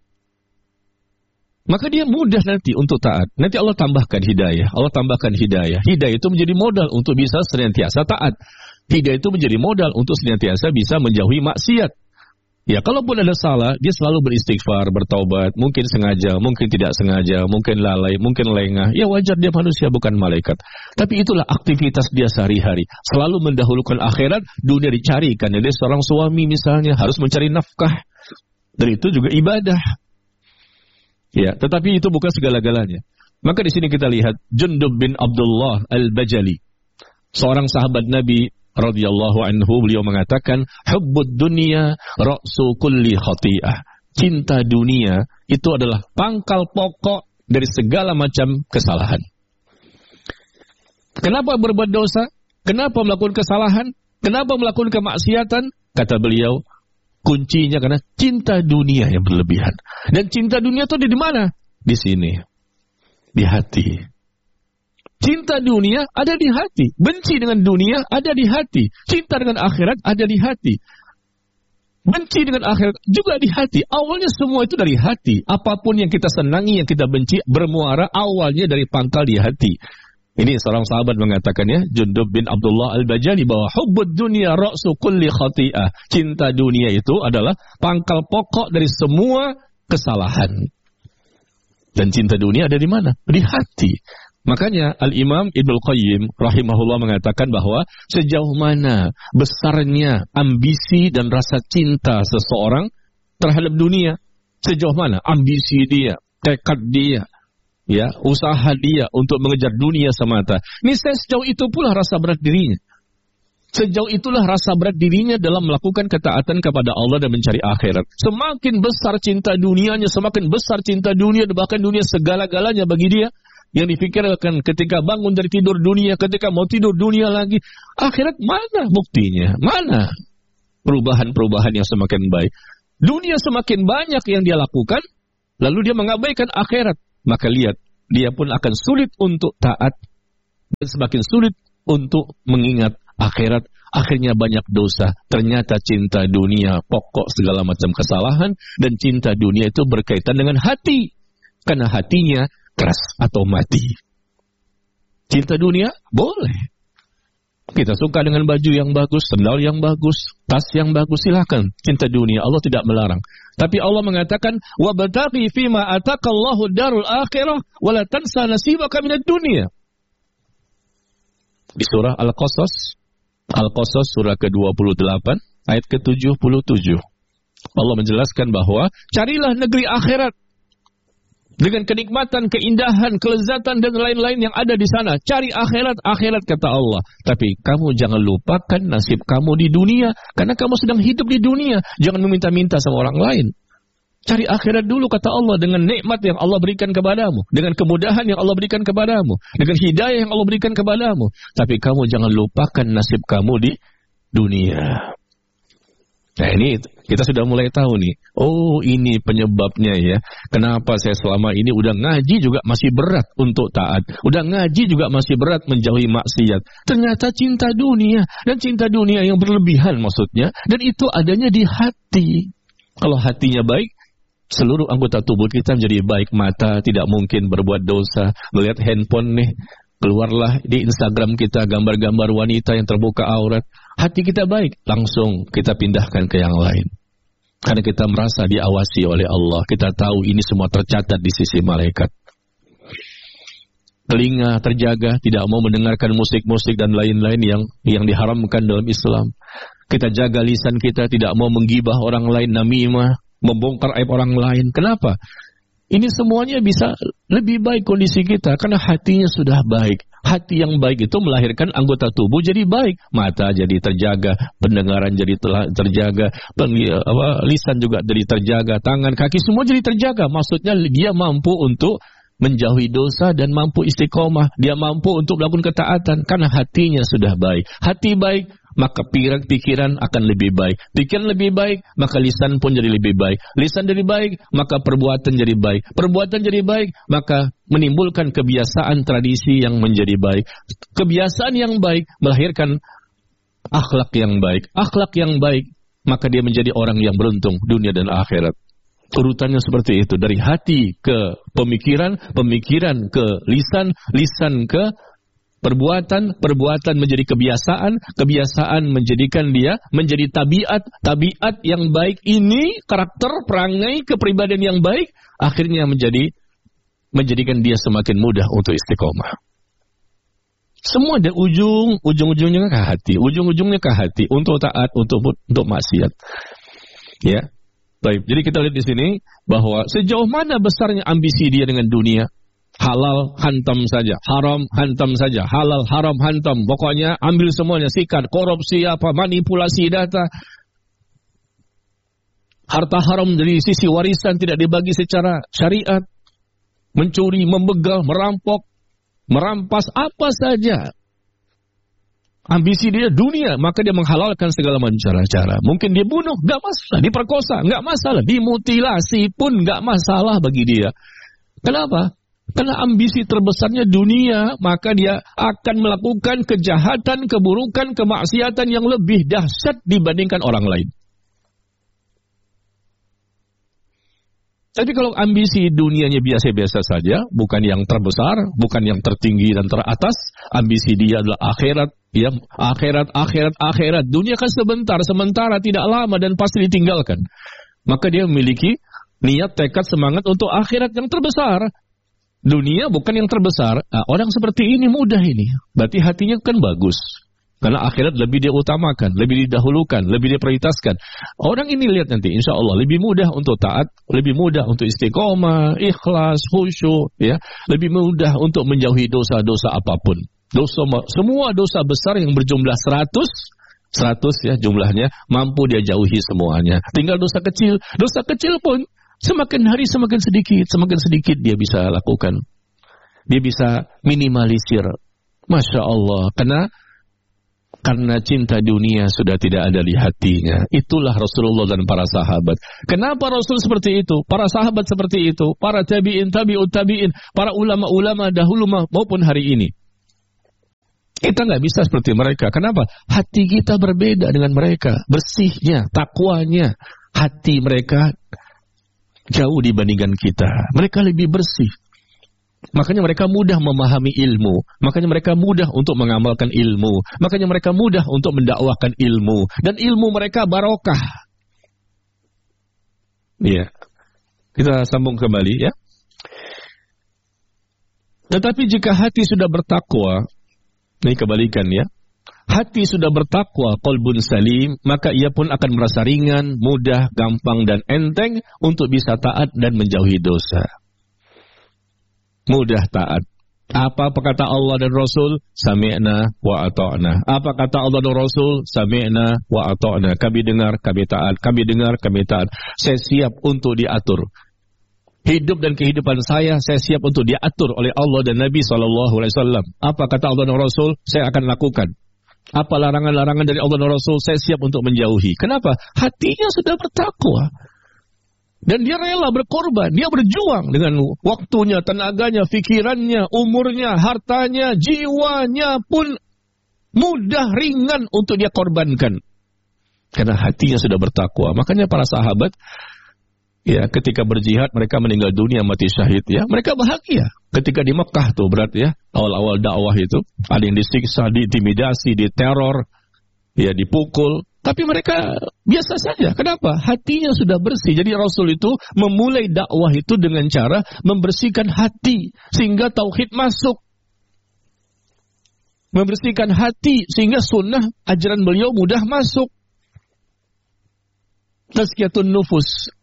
Maka dia mudah nanti untuk taat. Nanti Allah tambahkan hidayah. Allah tambahkan hidayah. Hidayah itu menjadi modal untuk bisa senantiasa taat. Hidayah itu menjadi modal untuk senantiasa bisa menjauhi maksiat. Ya, kalaupun ada salah, dia selalu beristighfar, bertaubat. Mungkin sengaja, mungkin tidak sengaja, mungkin lalai, mungkin lengah. Ya wajar, dia manusia, bukan malaikat. Tapi itulah aktivitas dia sehari-hari. Selalu mendahulukan akhirat, dunia dicarikan. Dia seorang suami misalnya, harus mencari nafkah. Dan itu juga ibadah. Ya, tetapi itu bukan segala-galanya. Maka di sini kita lihat Jundub bin Abdullah Al-Bajali, seorang sahabat Nabi radhiyallahu anhu, beliau mengatakan, hubbud dunya ra'su kulli khati'ah. Cinta dunia itu adalah pangkal pokok dari segala macam kesalahan. Kenapa berbuat dosa? Kenapa melakukan kesalahan? Kenapa melakukan kemaksiatan? Kata beliau, kuncinya karena cinta dunia yang berlebihan. Dan cinta dunia itu di mana? Di sini. Di hati. Cinta dunia ada di hati. Benci dengan dunia ada di hati. Cinta dengan akhirat ada di hati. Benci dengan akhirat juga di hati. Awalnya semua itu dari hati. Apapun yang kita senangi, yang kita benci, bermuara awalnya dari pangkal di hati. Ini seorang sahabat mengatakannya, Jundub bin Abdullah Al-Bajali, bahwa hubbud dunya ra'su kulli khati'ah. Cinta dunia itu adalah pangkal pokok dari semua kesalahan. Dan cinta dunia ada di mana? Di hati. Makanya Al-Imam Ibnul Qayyim rahimahullah mengatakan bahwa sejauh mana besarnya ambisi dan rasa cinta seseorang terhadap dunia, sejauh mana ambisi dia, tekad dia, ya, usaha dia untuk mengejar dunia semata. Niscaya sejauh itu pula rasa berat dirinya. Sejauh itulah rasa berat dirinya dalam melakukan ketaatan kepada Allah dan mencari akhirat. Semakin besar cinta dunianya, semakin besar cinta dunia, bahkan dunia segala-galanya bagi dia, yang difikirkan ketika bangun dari tidur dunia, ketika mau tidur dunia lagi. Akhirat mana buktinya? Mana perubahan-perubahan yang semakin baik? Dunia semakin banyak yang dia lakukan, lalu dia mengabaikan akhirat. Maka lihat, dia pun akan sulit untuk taat dan semakin sulit untuk mengingat akhirat. Akhirnya banyak dosa. Ternyata cinta dunia pokok segala macam kesalahan, dan cinta dunia itu berkaitan dengan hati. Karena hatinya keras atau mati. Cinta dunia boleh. Kita suka dengan baju yang bagus, sandal yang bagus, tas yang bagus, silakan. Cinta dunia Allah tidak melarang. Tapi Allah mengatakan, wabtaghi fima ataqallahu darul akhirah wa la tansa nasibaka minad dunya. Di surah Al-Qasas surah ke-28 ayat ke-77. Allah menjelaskan bahwa carilah negeri akhirat dengan kenikmatan, keindahan, kelezatan, dan lain-lain yang ada di sana. Cari akhirat, akhirat kata Allah. Tapi kamu jangan lupakan nasib kamu di dunia. Karena kamu sedang hidup di dunia. Jangan meminta-minta sama orang lain. Cari akhirat dulu kata Allah, dengan nikmat yang Allah berikan kepadamu. Dengan kemudahan yang Allah berikan kepadamu. Dengan hidayah yang Allah berikan kepadamu. Tapi kamu jangan lupakan nasib kamu di dunia. Nah ini kita sudah mulai tahu nih. Oh ini penyebabnya ya. Kenapa saya selama ini udah ngaji juga masih berat untuk taat. Udah ngaji juga masih berat menjauhi maksiat. Ternyata cinta dunia. Dan cinta dunia yang berlebihan maksudnya. Dan itu adanya di hati. Kalau hatinya baik, seluruh anggota tubuh kita menjadi baik. Mata tidak mungkin berbuat dosa. Melihat handphone nih, keluarlah di Instagram kita gambar-gambar wanita yang terbuka aurat. Hati kita baik, langsung kita pindahkan ke yang lain. Karena kita merasa diawasi oleh Allah. Kita tahu ini semua tercatat di sisi malaikat. Telinga terjaga, tidak mau mendengarkan musik-musik dan lain-lain yang diharamkan dalam Islam. Kita jaga lisan kita, tidak mau menggibah orang lain, namimah, membongkar aib orang lain. Kenapa? Ini semuanya bisa lebih baik kondisi kita karena hatinya sudah baik. Hati yang baik itu melahirkan anggota tubuh jadi baik. Mata jadi terjaga, pendengaran jadi terjaga, lisan juga jadi terjaga, tangan, kaki semua jadi terjaga. Maksudnya dia mampu untuk menjauhi dosa dan mampu istiqomah. Dia mampu untuk melakukan ketaatan karena hatinya sudah baik. Hati baik, maka pikiran akan lebih baik. Pikiran lebih baik, maka lisan pun jadi lebih baik. Lisan jadi baik, maka perbuatan jadi baik. Perbuatan jadi baik, maka menimbulkan kebiasaan tradisi yang menjadi baik. Kebiasaan yang baik melahirkan akhlak yang baik. Akhlak yang baik, maka dia menjadi orang yang beruntung dunia dan akhirat. Urutannya seperti itu, dari hati ke pemikiran, pemikiran ke lisan, lisan ke perbuatan, perbuatan menjadi kebiasaan, kebiasaan menjadikan dia menjadi tabiat, tabiat yang baik ini, karakter, perangai, kepribadian yang baik, akhirnya menjadikan dia semakin mudah untuk istiqomah. Semua ada ujung-ujungnya ke hati, ujung-ujungnya ke hati, untuk taat, untuk maksiat. Ya. Baik, jadi kita lihat di sini bahwa sejauh mana besarnya ambisi dia dengan dunia. Halal hantam saja, haram hantam saja, halal haram hantam. Pokoknya ambil semuanya, sikat, korupsi apa, manipulasi data. Harta haram dari sisi warisan tidak dibagi secara syariat. Mencuri, membegal, merampok, merampas apa saja. Ambisi dia dunia, maka dia menghalalkan segala macam cara-cara. Mungkin dia bunuh, nggak masalah. Diperkosa, nggak masalah. Dimutilasi pun nggak masalah bagi dia. Kenapa? Karena ambisi terbesarnya dunia, maka dia akan melakukan kejahatan, keburukan, kemaksiatan yang lebih dahsyat dibandingkan orang lain. Tapi kalau ambisi dunianya biasa-biasa saja, bukan yang terbesar, bukan yang tertinggi dan teratas, ambisi dia adalah akhirat, ya, akhirat. Dunia kan sementara, tidak lama dan pasti ditinggalkan. Maka dia memiliki niat, tekad, semangat untuk akhirat yang terbesar. Dunia bukan yang terbesar. Nah, orang seperti ini mudah ini. Berarti hatinya kan bagus. Karena akhirat lebih dia utamakan, lebih didahulukan, lebih dia prioritaskan. Orang ini lihat nanti, insya Allah lebih mudah untuk taat, lebih mudah untuk istiqomah, ikhlas, khusyuk, ya, lebih mudah untuk menjauhi dosa-dosa apapun. Semua dosa besar yang berjumlah 100 ya jumlahnya, mampu dia jauhi semuanya. Tinggal dosa kecil pun semakin hari semakin sedikit dia bisa lakukan. Dia bisa minimalisir. Masya Allah, karena cinta dunia sudah tidak ada di hatinya. Itulah Rasulullah dan para sahabat. Kenapa Rasul seperti itu? Para sahabat seperti itu. Para tabi'in, tabi'ut tabi'in. Para ulama-ulama dahulu maupun hari ini. Kita nggak bisa seperti mereka. Kenapa? Hati kita berbeda dengan mereka. Bersihnya, takwanya. Hati mereka jauh dibandingkan kita. Mereka lebih bersih. Makanya mereka mudah memahami ilmu. Makanya mereka mudah untuk mengamalkan ilmu. Makanya mereka mudah untuk mendakwahkan ilmu. Dan ilmu mereka barokah. Iya. Kita sambung kembali ya. Tetapi jika hati sudah bertakwa, ini kebalikan ya. Hati sudah bertakwa, qalbun salim, maka ia pun akan merasa ringan, mudah, gampang dan enteng untuk bisa taat dan menjauhi dosa. Mudah taat. Apa kata Allah dan Rasul? Sami'na wa ata'na. Apa kata Allah dan Rasul? Sami'na wa ata'na. Kami dengar, kami taat. Kami dengar, kami taat. Saya siap untuk diatur. Hidup dan kehidupan saya siap untuk diatur oleh Allah dan Nabi SAW. Apa kata Allah dan Rasul? Saya akan lakukan. Apa larangan-larangan dari Allah dan Rasul? Saya siap untuk menjauhi. Kenapa? Hatinya sudah bertakwa. Dan dia rela berkorban, dia berjuang dengan waktunya, tenaganya, pikirannya, umurnya, hartanya, jiwanya pun mudah, ringan untuk dia korbankan. Karena hatinya sudah bertakwa. Makanya para sahabat, ya, ketika berjihad, mereka meninggal dunia, mati syahid, ya. Mereka bahagia. Ketika di Mekah tuh, berat ya, awal-awal dakwah itu, ada yang disiksa, diintimidasi, diteror, ya, dipukul. Tapi mereka biasa saja. Kenapa? Hatinya sudah bersih. Jadi Rasul itu memulai dakwah itu dengan cara membersihkan hati sehingga tauhid masuk. Membersihkan hati sehingga sunnah ajaran beliau mudah masuk. Tazkiyatun nufus.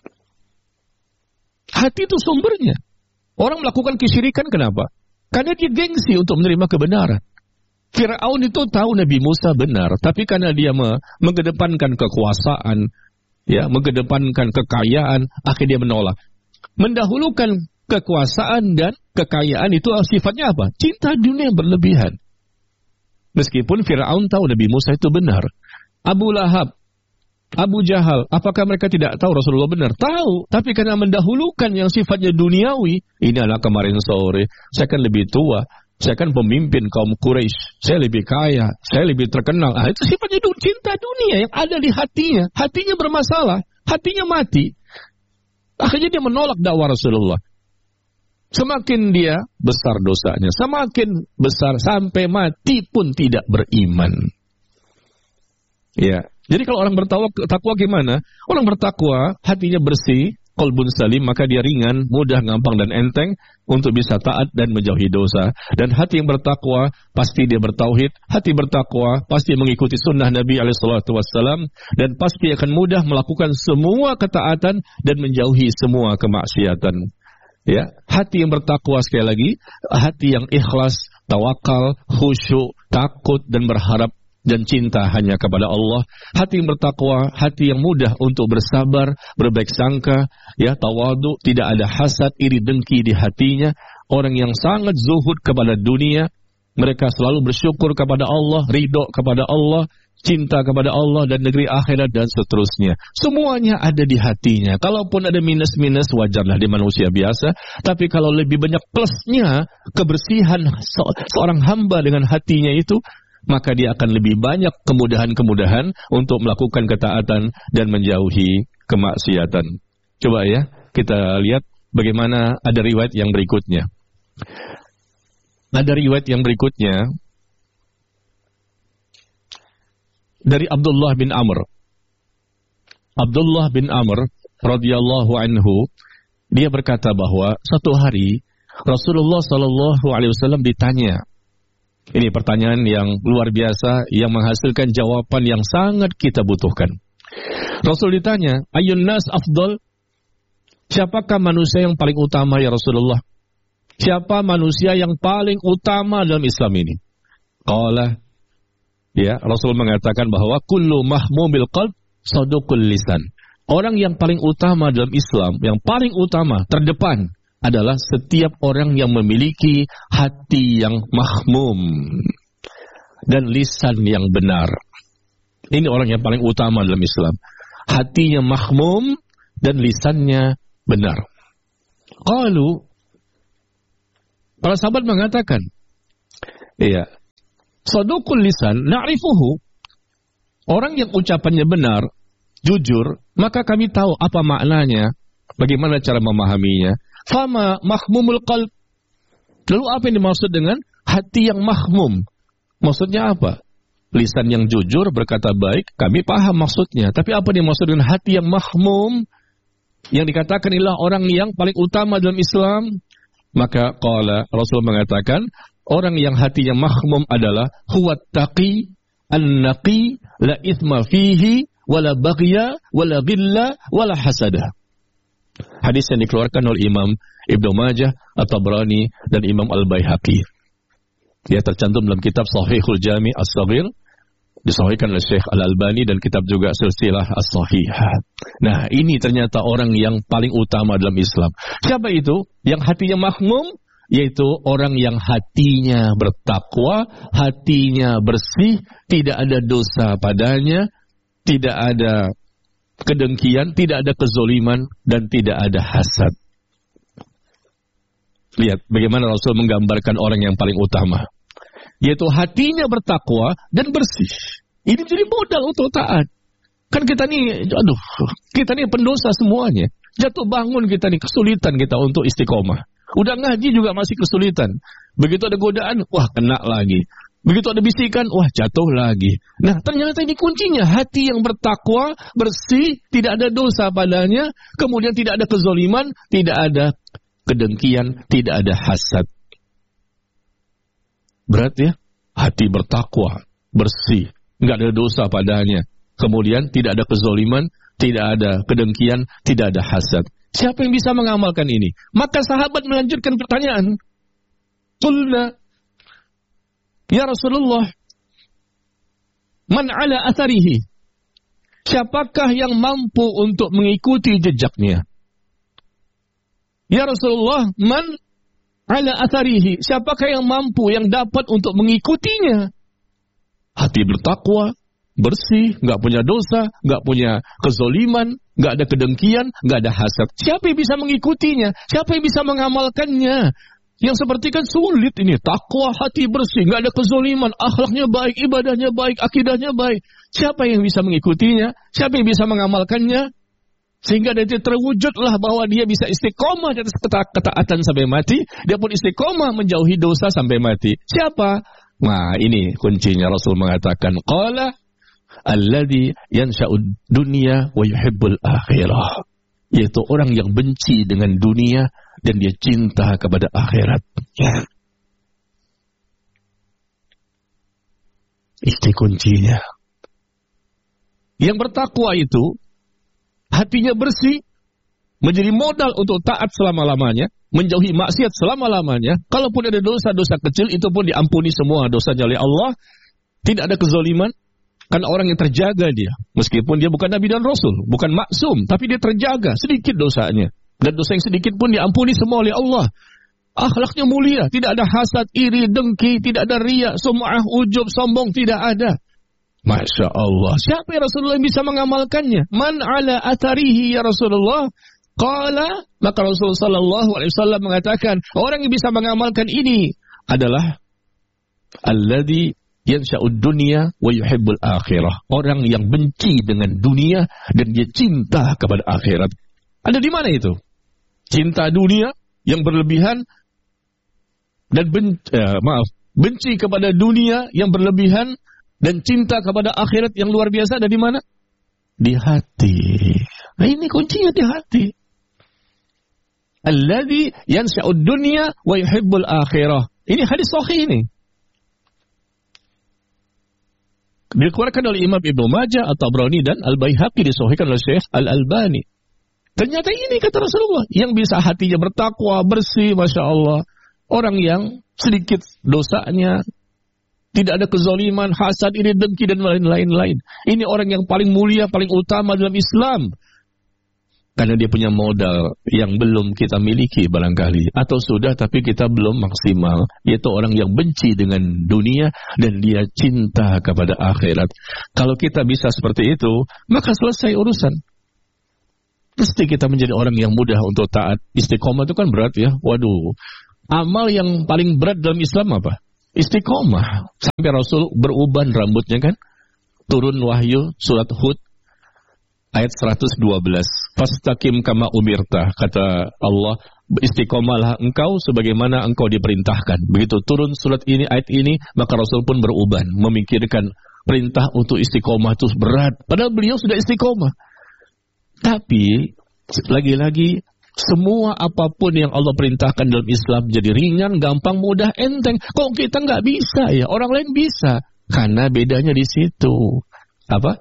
Hati itu sumbernya. Orang melakukan kesyirikan kenapa? Karena dia gengsi untuk menerima kebenaran. Fir'aun itu tahu Nabi Musa benar, tapi karena dia mengedepankan kekuasaan, ya, mengedepankan kekayaan, akhirnya dia menolak. Mendahulukan kekuasaan dan kekayaan itu sifatnya apa? Cinta dunia yang berlebihan. Meskipun Fir'aun tahu Nabi Musa itu benar. Abu Lahab, Abu Jahal, apakah mereka tidak tahu Rasulullah benar? Tahu, tapi karena mendahulukan yang sifatnya duniawi. Ini adalah kemarin sore, saya kan lebih tua, saya kan pemimpin kaum Quraisy, saya lebih kaya, saya lebih terkenal. Itu sifatnya cinta dunia yang ada di hatinya. Hatinya bermasalah, hatinya mati. Akhirnya dia menolak dakwah Rasulullah. Semakin dia besar dosanya, semakin besar sampai mati pun tidak beriman. Ya. Jadi kalau orang bertakwa gimana? Orang bertakwa, hatinya bersih, qalbun salim, maka dia ringan, mudah, gampang, dan enteng untuk bisa taat dan menjauhi dosa. Dan hati yang bertakwa, pasti dia bertauhid. Hati bertakwa, pasti mengikuti sunnah Nabi SAW. Dan pasti akan mudah melakukan semua ketaatan dan menjauhi semua kemaksiatan. Ya, hati yang bertakwa, sekali lagi, hati yang ikhlas, tawakal, khusyuk, takut, dan berharap dan cinta hanya kepada Allah. Hati yang bertakwa, hati yang mudah untuk bersabar, berbaik sangka, ya, tawadu, tidak ada hasad, iri, dengki di hatinya. Orang yang sangat zuhud kepada dunia, mereka selalu bersyukur kepada Allah, ridho kepada Allah, cinta kepada Allah dan negeri akhirat dan seterusnya. Semuanya ada di hatinya. Kalaupun ada minus-minus, wajarlah di manusia biasa. Tapi kalau lebih banyak plusnya, kebersihan seorang hamba dengan hatinya itu, maka dia akan lebih banyak kemudahan-kemudahan untuk melakukan ketaatan dan menjauhi kemaksiatan. Coba ya, kita lihat bagaimana ada riwayat yang berikutnya. Ada riwayat yang berikutnya dari Abdullah bin Amr. Abdullah bin Amr radhiyallahu anhu, dia berkata bahwa suatu hari Rasulullah SAW ditanya. Ini pertanyaan yang luar biasa, yang menghasilkan jawaban yang sangat kita butuhkan. Rasul ditanya, Ayyun nas afdal? Siapakah manusia yang paling utama ya Rasulullah? Siapa manusia yang paling utama dalam Islam ini? Qala, ya, Rasul mengatakan bahwa kullu mahmumil qalb saduqul lisan. Orang yang paling utama dalam Islam, yang paling utama, terdepan, adalah setiap orang yang memiliki hati yang mahmum dan lisan yang benar. Ini orang yang paling utama dalam Islam. Hatinya mahmum dan lisannya benar. Qalu, para sahabat mengatakan, iya, saduqul lisan na'rifuhu. Orang yang ucapannya benar, jujur, maka kami tahu apa maknanya, bagaimana cara memahaminya. Fama mahmumul qalb. Lalu apa yang dimaksud dengan hati yang mahmum? Maksudnya apa? Lisan yang jujur berkata baik, kami paham maksudnya. Tapi apa yang dimaksud dengan hati yang mahmum? Yang dikatakan ialah orang yang paling utama dalam Islam. Maka qala, Rasul mengatakan, orang yang hatinya mahmum adalah huwat taqi an-naqi la ithma fihi wala baghya wala ghilla wala hasada. Hadis yang dikeluarkan oleh Imam Ibnu Majah, At-Tabrani, dan Imam Al-Baihaqi. Dia tercantum dalam kitab Sahihul Jami' As-Saghir, disahihkan oleh Syekh Al-Albani, dan kitab juga Silsilah As-Sahihah. Nah, ini ternyata orang yang paling utama dalam Islam. Siapa itu? Yang hatinya mahmum, yaitu orang yang hatinya bertakwa, hatinya bersih, tidak ada dosa padanya, tidak ada kedengkian, tidak ada kezoliman, dan tidak ada hasad. Lihat bagaimana Rasul menggambarkan orang yang paling utama, yaitu hatinya bertakwa dan bersih. Ini menjadi modal untuk taat. Kan kita nih, kita nih pendosa semuanya. Jatuh bangun kita nih, kesulitan kita untuk istiqomah. Udah ngaji juga masih kesulitan. Begitu ada godaan, wah kena lagi. Begitu ada bisikan, wah jatuh lagi. Nah, ternyata ini kuncinya. Hati yang bertakwa, bersih, tidak ada dosa padanya, kemudian tidak ada kezoliman, tidak ada kedengkian, tidak ada hasad. Berat ya? Hati bertakwa, bersih, nggak ada dosa padanya, kemudian tidak ada kezoliman, tidak ada kedengkian, tidak ada hasad. Siapa yang bisa mengamalkan ini? Maka sahabat melanjutkan pertanyaan. Qulna, ya Rasulullah, man ala atharihi? Siapakah yang mampu untuk mengikuti jejaknya? Ya Rasulullah, man ala atharihi, siapakah yang mampu, yang dapat untuk mengikutinya? Hati bertakwa, bersih, nggak punya dosa, nggak punya kezoliman, nggak ada kedengkian, nggak ada hasad. Siapa yang bisa mengikutinya? Siapa yang bisa mengamalkannya? Yang seperti kan sulit ini. Takwa, hati bersih, nggak ada kezoliman, akhlaknya baik, ibadahnya baik, akidahnya baik. Siapa yang bisa mengikutinya? Siapa yang bisa mengamalkannya? Sehingga nanti terwujudlah bahwa dia bisa istiqomah di atas ketaatan sampai mati. Dia pun istiqomah menjauhi dosa sampai mati. Siapa? Nah, ini kuncinya. Rasul mengatakan, qala alladhi yansha'ud dunya wa yuhibbul akhirah. Yaitu orang yang benci dengan dunia dan dia cinta kepada akhirat. Ya. Itu kuncinya. Yang bertakwa itu hatinya bersih, menjadi modal untuk taat selama-lamanya, menjauhi maksiat selama-lamanya. Kalaupun ada dosa-dosa kecil, itu pun diampuni semua dosanya oleh Allah. Tidak ada kezaliman, karena orang yang terjaga dia. Meskipun dia bukan Nabi dan Rasul, bukan maksum, tapi dia terjaga, sedikit dosanya. Dan dosa yang sedikit pun diampuni semua oleh Allah. Akhlaknya mulia, tidak ada hasad, iri, dengki, tidak ada riya, sum'ah, ujub, sombong, tidak ada. Masya Allah. Siapa yang Rasulullah yang bisa mengamalkannya? Man ala atharihi ya Rasulullah. Qala, maka Rasulullah sallallahu alaihi wasallam mengatakan, orang yang bisa mengamalkan ini adalah alladhi yansha'ud dunya wa yuhibbul akhirah. Orang yang benci dengan dunia dan dia cinta kepada akhirat. Ada di mana itu? Cinta dunia yang berlebihan dan benci kepada dunia yang berlebihan dan cinta kepada akhirat yang luar biasa ada di mana? Di hati. Nah, ini kuncinya di hati. Alladhi yansha'ud dunya wa yuhibbul akhirah. Ini hadis sahih ini. Dikeluarkan oleh Imam Ibnu Majah, At-Tabrani dan Al-Baihaqi, disahihkan oleh Syekh Al-Albani. Ternyata ini kata Rasulullah, yang bisa hatinya bertakwa, bersih, Masya Allah. Orang yang sedikit dosanya, tidak ada kezaliman, hasad, iri, dengki, dan lain-lain. Ini orang yang paling mulia, paling utama dalam Islam. Karena dia punya modal yang belum kita miliki barangkali. Atau sudah tapi kita belum maksimal. Yaitu orang yang benci dengan dunia dan dia cinta kepada akhirat. Kalau kita bisa seperti itu, maka selesai urusan. Pasti kita menjadi orang yang mudah untuk taat. Istiqomah itu kan berat ya. Waduh. Amal yang paling berat dalam Islam apa? Istiqomah. Sampai Rasul beruban rambutnya kan. Turun wahyu surat Hud ayat 112. Fastaqim kama umirta. Kata Allah, istiqomahlah engkau sebagaimana engkau diperintahkan. Begitu turun surat ini, ayat ini, maka Rasul pun beruban. Memikirkan perintah untuk istiqomah itu berat. Padahal beliau sudah istiqomah. Tapi, lagi-lagi, semua apapun yang Allah perintahkan dalam Islam jadi ringan, gampang, mudah, enteng. Kok kita nggak bisa ya? Orang lain bisa. Karena bedanya di situ. Apa?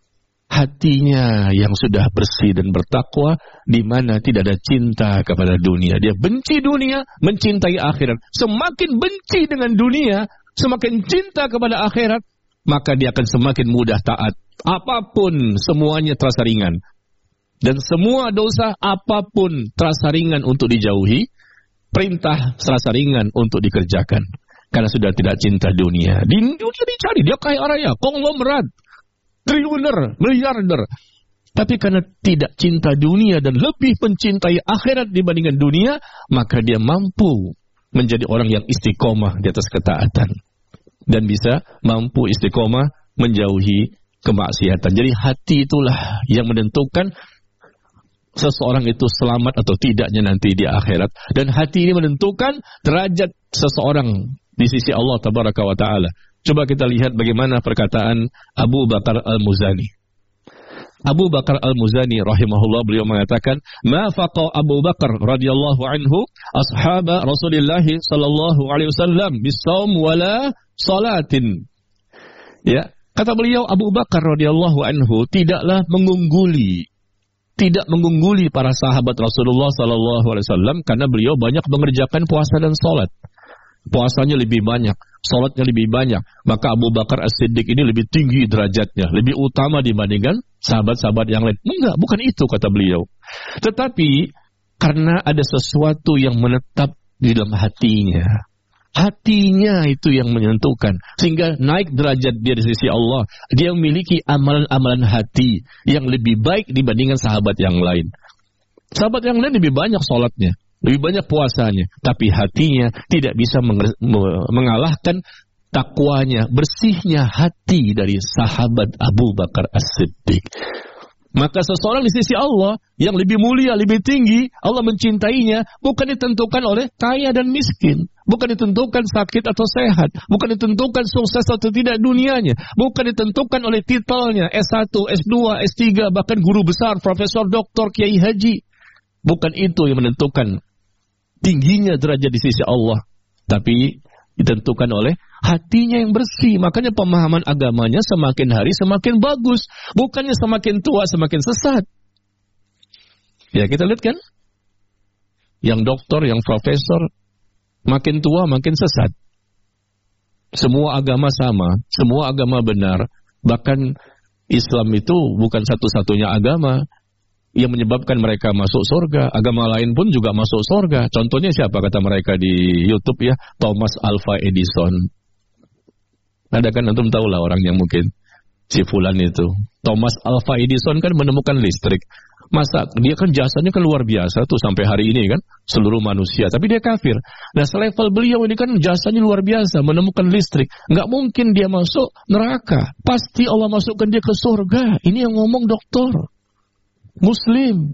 Hatinya yang sudah bersih dan bertakwa, di mana tidak ada cinta kepada dunia. Dia benci dunia, mencintai akhirat. Semakin benci dengan dunia, semakin cinta kepada akhirat, maka dia akan semakin mudah taat. Apapun semuanya terasa ringan. Dan semua dosa apapun terasa ringan untuk dijauhi, perintah terasa ringan untuk dikerjakan. Karena sudah tidak cinta dunia. Di dunia dicari, dia kaya raya, konglomerat, triliuner, miliarder. Tapi karena tidak cinta dunia dan lebih mencintai akhirat dibandingkan dunia, maka dia mampu menjadi orang yang istiqomah di atas ketaatan. Dan bisa mampu istiqomah menjauhi kemaksiatan. Jadi hati itulah yang menentukan seseorang itu selamat atau tidaknya nanti di akhirat. Dan hati ini menentukan derajat seseorang di sisi Allah Tabaraka wa Ta'ala. Coba kita lihat bagaimana perkataan Abu Bakar Al-Muzani. Abu Bakar Al-Muzani rahimahullah, beliau mengatakan, "Ma faqa Abu Bakar radhiyallahu anhu ashaba Rasulillah sallallahu alaihi wasallam bis-shaum wala salatin." Ya, kata beliau, Abu Bakar radhiyallahu anhu tidaklah mengungguli para sahabat Rasulullah sallallahu alaihi wasallam karena beliau banyak mengerjakan puasa dan salat. Puasanya lebih banyak, salatnya lebih banyak. Maka Abu Bakar As-Siddiq ini lebih tinggi derajatnya, lebih utama dibandingkan sahabat-sahabat yang lain. Enggak, bukan itu kata beliau. Tetapi Karena ada sesuatu yang menetap di dalam hatinya. Hatinya itu yang menentukan. Sehingga naik derajat dia di sisi Allah. Dia memiliki amalan-amalan hati yang lebih baik dibandingkan sahabat yang lain. Sahabat yang lain lebih banyak sholatnya, lebih banyak puasanya. Tapi hatinya tidak bisa mengalahkan takwanya, bersihnya hati dari sahabat Abu Bakar As-Siddiq. Maka seseorang di sisi Allah yang lebih mulia, lebih tinggi, Allah mencintainya bukan ditentukan oleh kaya dan miskin, bukan ditentukan sakit atau sehat, bukan ditentukan sukses atau tidak dunianya, bukan ditentukan oleh titelnya S1, S2, S3, bahkan guru besar, profesor, doktor, kiai haji. Bukan itu yang menentukan tingginya derajat di sisi Allah, tapi ditentukan oleh hatinya yang bersih. Makanya pemahaman agamanya semakin hari semakin bagus, bukannya semakin tua semakin sesat. Ya, kita lihat kan, yang doktor, yang profesor, makin tua makin sesat. Semua agama sama, semua agama benar. Bahkan Islam itu bukan satu-satunya agama yang menyebabkan mereka masuk surga. Agama lain pun juga masuk surga. Contohnya siapa kata mereka di YouTube ya? Thomas Alva Edison. Ada kan, antum tahu lah orang yang mungkin si fulan itu. Thomas Alva Edison kan menemukan listrik. Masa dia kan jasanya kan luar biasa tuh sampai hari ini kan seluruh manusia. Tapi dia kafir. Nah, selevel beliau ini kan jasanya luar biasa menemukan listrik. Nggak mungkin dia masuk neraka. Pasti Allah masukkan dia ke surga. Ini yang ngomong doktor Muslim.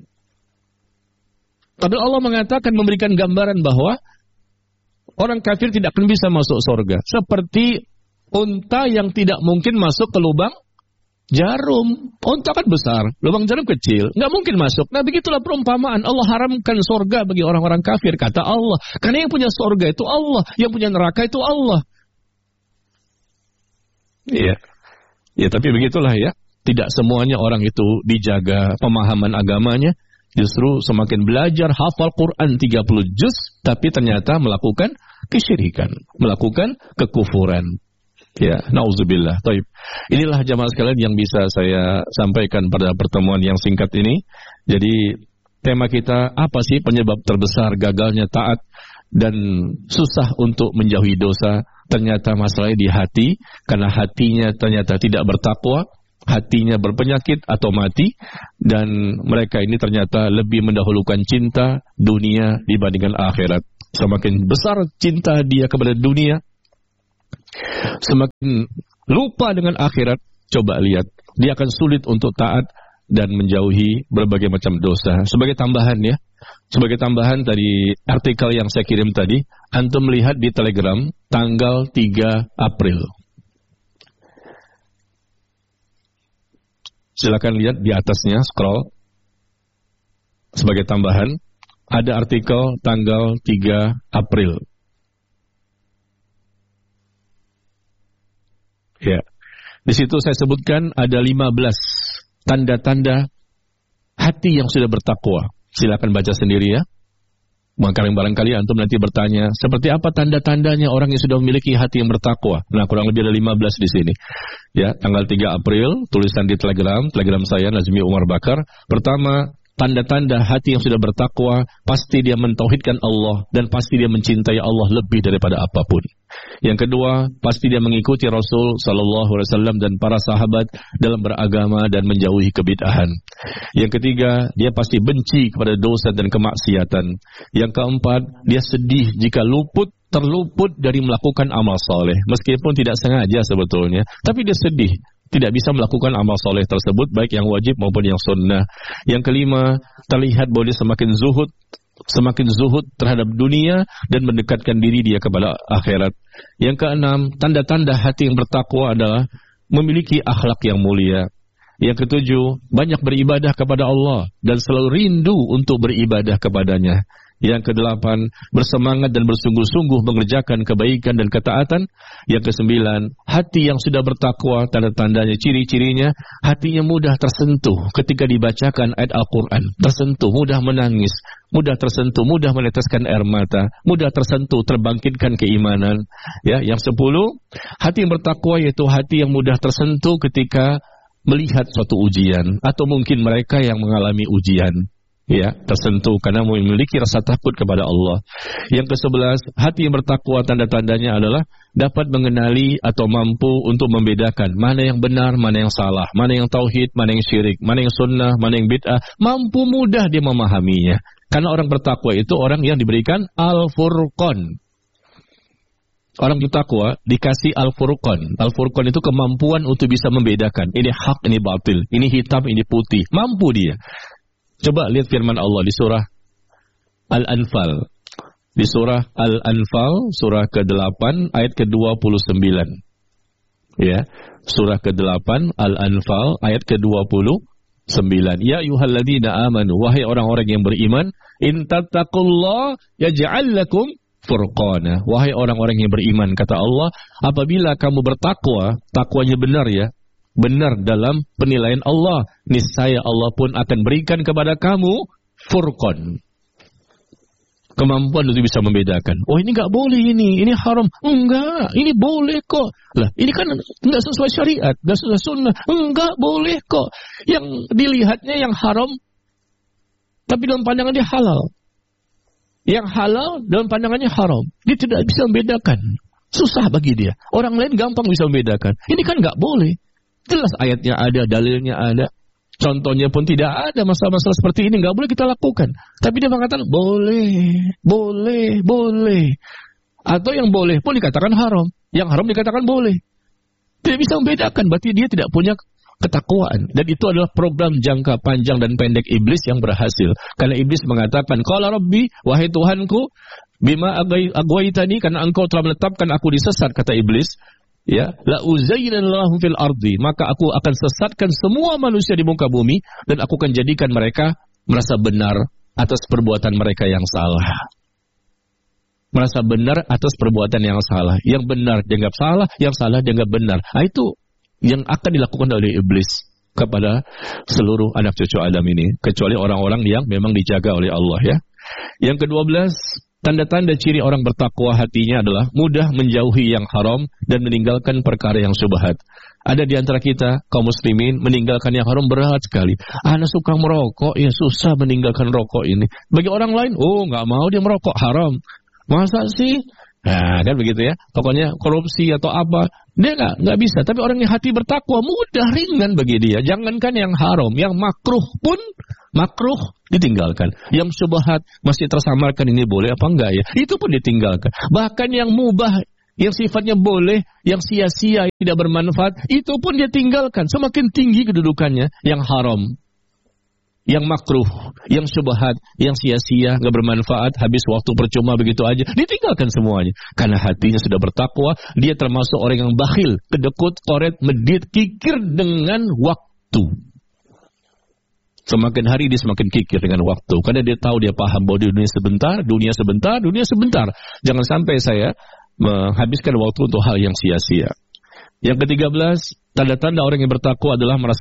Tapi Allah mengatakan, memberikan gambaran bahwa orang kafir tidak akan bisa masuk surga. Seperti unta yang tidak mungkin masuk ke lubang jarum. Unta kan besar, lubang jarum kecil, nggak mungkin masuk. Nah, begitulah perumpamaan. Allah haramkan surga bagi orang-orang kafir, kata Allah. Karena yang punya surga itu Allah, yang punya neraka itu Allah. Iya. Ya, tapi begitulah ya. Tidak semuanya orang itu dijaga pemahaman agamanya. Justru semakin belajar hafal Quran 30 juz, tapi ternyata melakukan kesyirikan, melakukan kekufuran. Ya, nauzubillah. Taib. Inilah jamaah sekalian yang bisa saya sampaikan pada pertemuan yang singkat ini. Jadi tema kita, apa sih penyebab terbesar gagalnya taat dan susah untuk menjauhi dosa? Ternyata masalahnya di hati, karena hatinya ternyata tidak bertakwa, hatinya berpenyakit atau mati, dan mereka ini ternyata lebih mendahulukan cinta dunia dibandingkan akhirat. Semakin besar cinta dia kepada dunia, semakin lupa dengan akhirat. Coba lihat, dia akan sulit untuk taat dan menjauhi berbagai macam dosa. Sebagai tambahan ya, sebagai tambahan tadi artikel yang saya kirim tadi, antum melihat di Telegram tanggal 3 April. Silakan lihat di atasnya, scroll. Sebagai tambahan, ada artikel tanggal 3 April. Ya. Di situ saya sebutkan ada 15 tanda-tanda hati yang sudah bertakwa. Silakan baca sendiri ya. Maka barangkali antum nanti bertanya, seperti apa tanda-tandanya orang yang sudah memiliki hati yang bertakwa? Nah, kurang lebih ada 15 di sini. Ya, tanggal 3 April, tulisan di Telegram saya Nazmi Umar Bakar. Pertama, tanda-tanda hati yang sudah bertakwa, pasti dia mentauhidkan Allah dan pasti dia mencintai Allah lebih daripada apapun. Yang kedua, pasti dia mengikuti Rasul sallallahu alaihi wasallam dan para sahabat dalam beragama dan menjauhi kebid'ahan. Yang ketiga, dia pasti benci kepada dosa dan kemaksiatan. Yang keempat, dia sedih jika terluput dari melakukan amal soleh, meskipun tidak sengaja sebetulnya, tapi dia sedih tidak bisa melakukan amal soleh tersebut, baik yang wajib maupun yang sunnah. Yang kelima, terlihat bahwa dia semakin zuhud terhadap dunia dan mendekatkan diri dia kepada akhirat. Yang keenam, tanda-tanda hati yang bertakwa adalah memiliki akhlak yang mulia. Yang ketujuh, banyak beribadah kepada Allah dan selalu rindu untuk beribadah kepadanya. Yang kedelapan, bersemangat dan bersungguh-sungguh mengerjakan kebaikan dan ketaatan. Yang kesembilan, hati yang sudah bertakwa, tanda-tandanya, ciri-cirinya, hatinya mudah tersentuh ketika dibacakan ayat Al-Quran. Tersentuh, mudah menangis, mudah tersentuh, mudah meneteskan air mata, mudah tersentuh, terbangkitkan keimanan. Ya, yang 10, hati yang bertakwa yaitu hati yang mudah tersentuh ketika melihat suatu ujian, atau mungkin mereka yang mengalami ujian. ya, tersentuh karena memiliki rasa takut kepada Allah. Yang ke-11, hati yang bertakwa tanda-tandanya adalah dapat mengenali atau mampu untuk membedakan mana yang benar, mana yang salah, mana yang tauhid, mana yang syirik, mana yang sunnah, mana yang bid'ah. Mampu mudah dia memahaminya. Karena orang bertakwa itu orang yang diberikan Al-Furqan. Orang bertakwa dikasih Al-Furqan. Al-Furqan itu kemampuan untuk bisa membedakan. Ini hak, ini batil. Ini hitam, ini putih. Mampu dia. Coba lihat firman Allah di surah Al-Anfal. Di surah Al-Anfal, surah ke-8, ayat ke-29. Ya, surah ke-8, Al-Anfal, ayat ke-29. Ya ayyuhalladzina amanu, wahai orang-orang yang beriman, in tattaqullah yaj'al lakum furqana. Wahai orang-orang yang beriman, kata Allah, apabila kamu bertakwa, takwanya benar ya, benar dalam penilaian Allah, niscaya Allah pun akan berikan kepada kamu furqan, kemampuan untuk bisa membedakan. Oh, ini nggak boleh, ini haram. Enggak, ini boleh kok. Lah, ini kan nggak sesuai syariat, nggak sesuai sunnah. Enggak boleh kok. Yang dilihatnya yang haram, tapi dalam pandangan dia halal. Yang halal dalam pandangannya haram. Dia tidak bisa membedakan. Susah bagi dia. Orang lain gampang bisa membedakan. Ini kan nggak boleh. Jelas ayatnya ada, dalilnya ada. Contohnya pun tidak ada. Masalah-masalah seperti ini nggak boleh kita lakukan. Tapi dia mengatakan boleh, boleh, boleh. Atau yang boleh pun dikatakan haram. Yang haram dikatakan boleh. Tidak bisa membedakan. Berarti dia tidak punya ketakwaan. Dan itu adalah program jangka panjang dan pendek iblis yang berhasil. Karena iblis mengatakan, qala rabbi, wahai Tuhanku, bima agwaitani, karena engkau telah menetapkan aku disesat, kata iblis. Ya, la uzayyinallahu fil ardi, maka aku akan sesatkan semua manusia di muka bumi dan aku akan jadikan mereka merasa benar atas perbuatan mereka yang salah. Merasa benar atas perbuatan yang salah. Yang benar dianggap salah, yang salah dianggap benar. Nah, itu yang akan dilakukan oleh iblis kepada seluruh anak cucu Adam ini, kecuali orang-orang yang memang dijaga oleh Allah ya. Yang ke-12, tanda-tanda ciri orang bertakwa hatinya adalah mudah menjauhi yang haram dan meninggalkan perkara yang syubhat. Ada di antara kita kaum muslimin meninggalkan yang haram berat sekali. Anak suka merokok, ya susah meninggalkan rokok ini. Bagi orang lain, oh nggak mau dia merokok, haram. Masa sih? Nah, kan begitu ya. Pokoknya korupsi atau apa, dia nggak bisa. Tapi orang yang hati bertakwa mudah, ringan bagi dia. Jangankan yang haram, yang makruh pun makruh ditinggalkan. Yang syubhat masih tersamarkan, ini boleh apa enggak ya? Itu pun ditinggalkan. Bahkan yang mubah, yang sifatnya boleh, yang sia-sia, tidak bermanfaat, itu pun dia tinggalkan. Semakin tinggi kedudukannya yang haram, yang makruh, yang syubhat, yang sia-sia, nggak bermanfaat, habis waktu percuma begitu aja, ditinggalkan semuanya. Karena hatinya sudah bertakwa, dia termasuk orang yang bakhil, kedekut, koret, medit, kikir dengan waktu. Semakin hari dia semakin kikir dengan waktu, karena dia tahu, dia paham bahwa dunia sebentar, dunia sebentar, dunia sebentar. Jangan sampai saya menghabiskan waktu untuk hal yang sia-sia. Yang ke-13, tanda-tanda orang yang bertakwa adalah merasa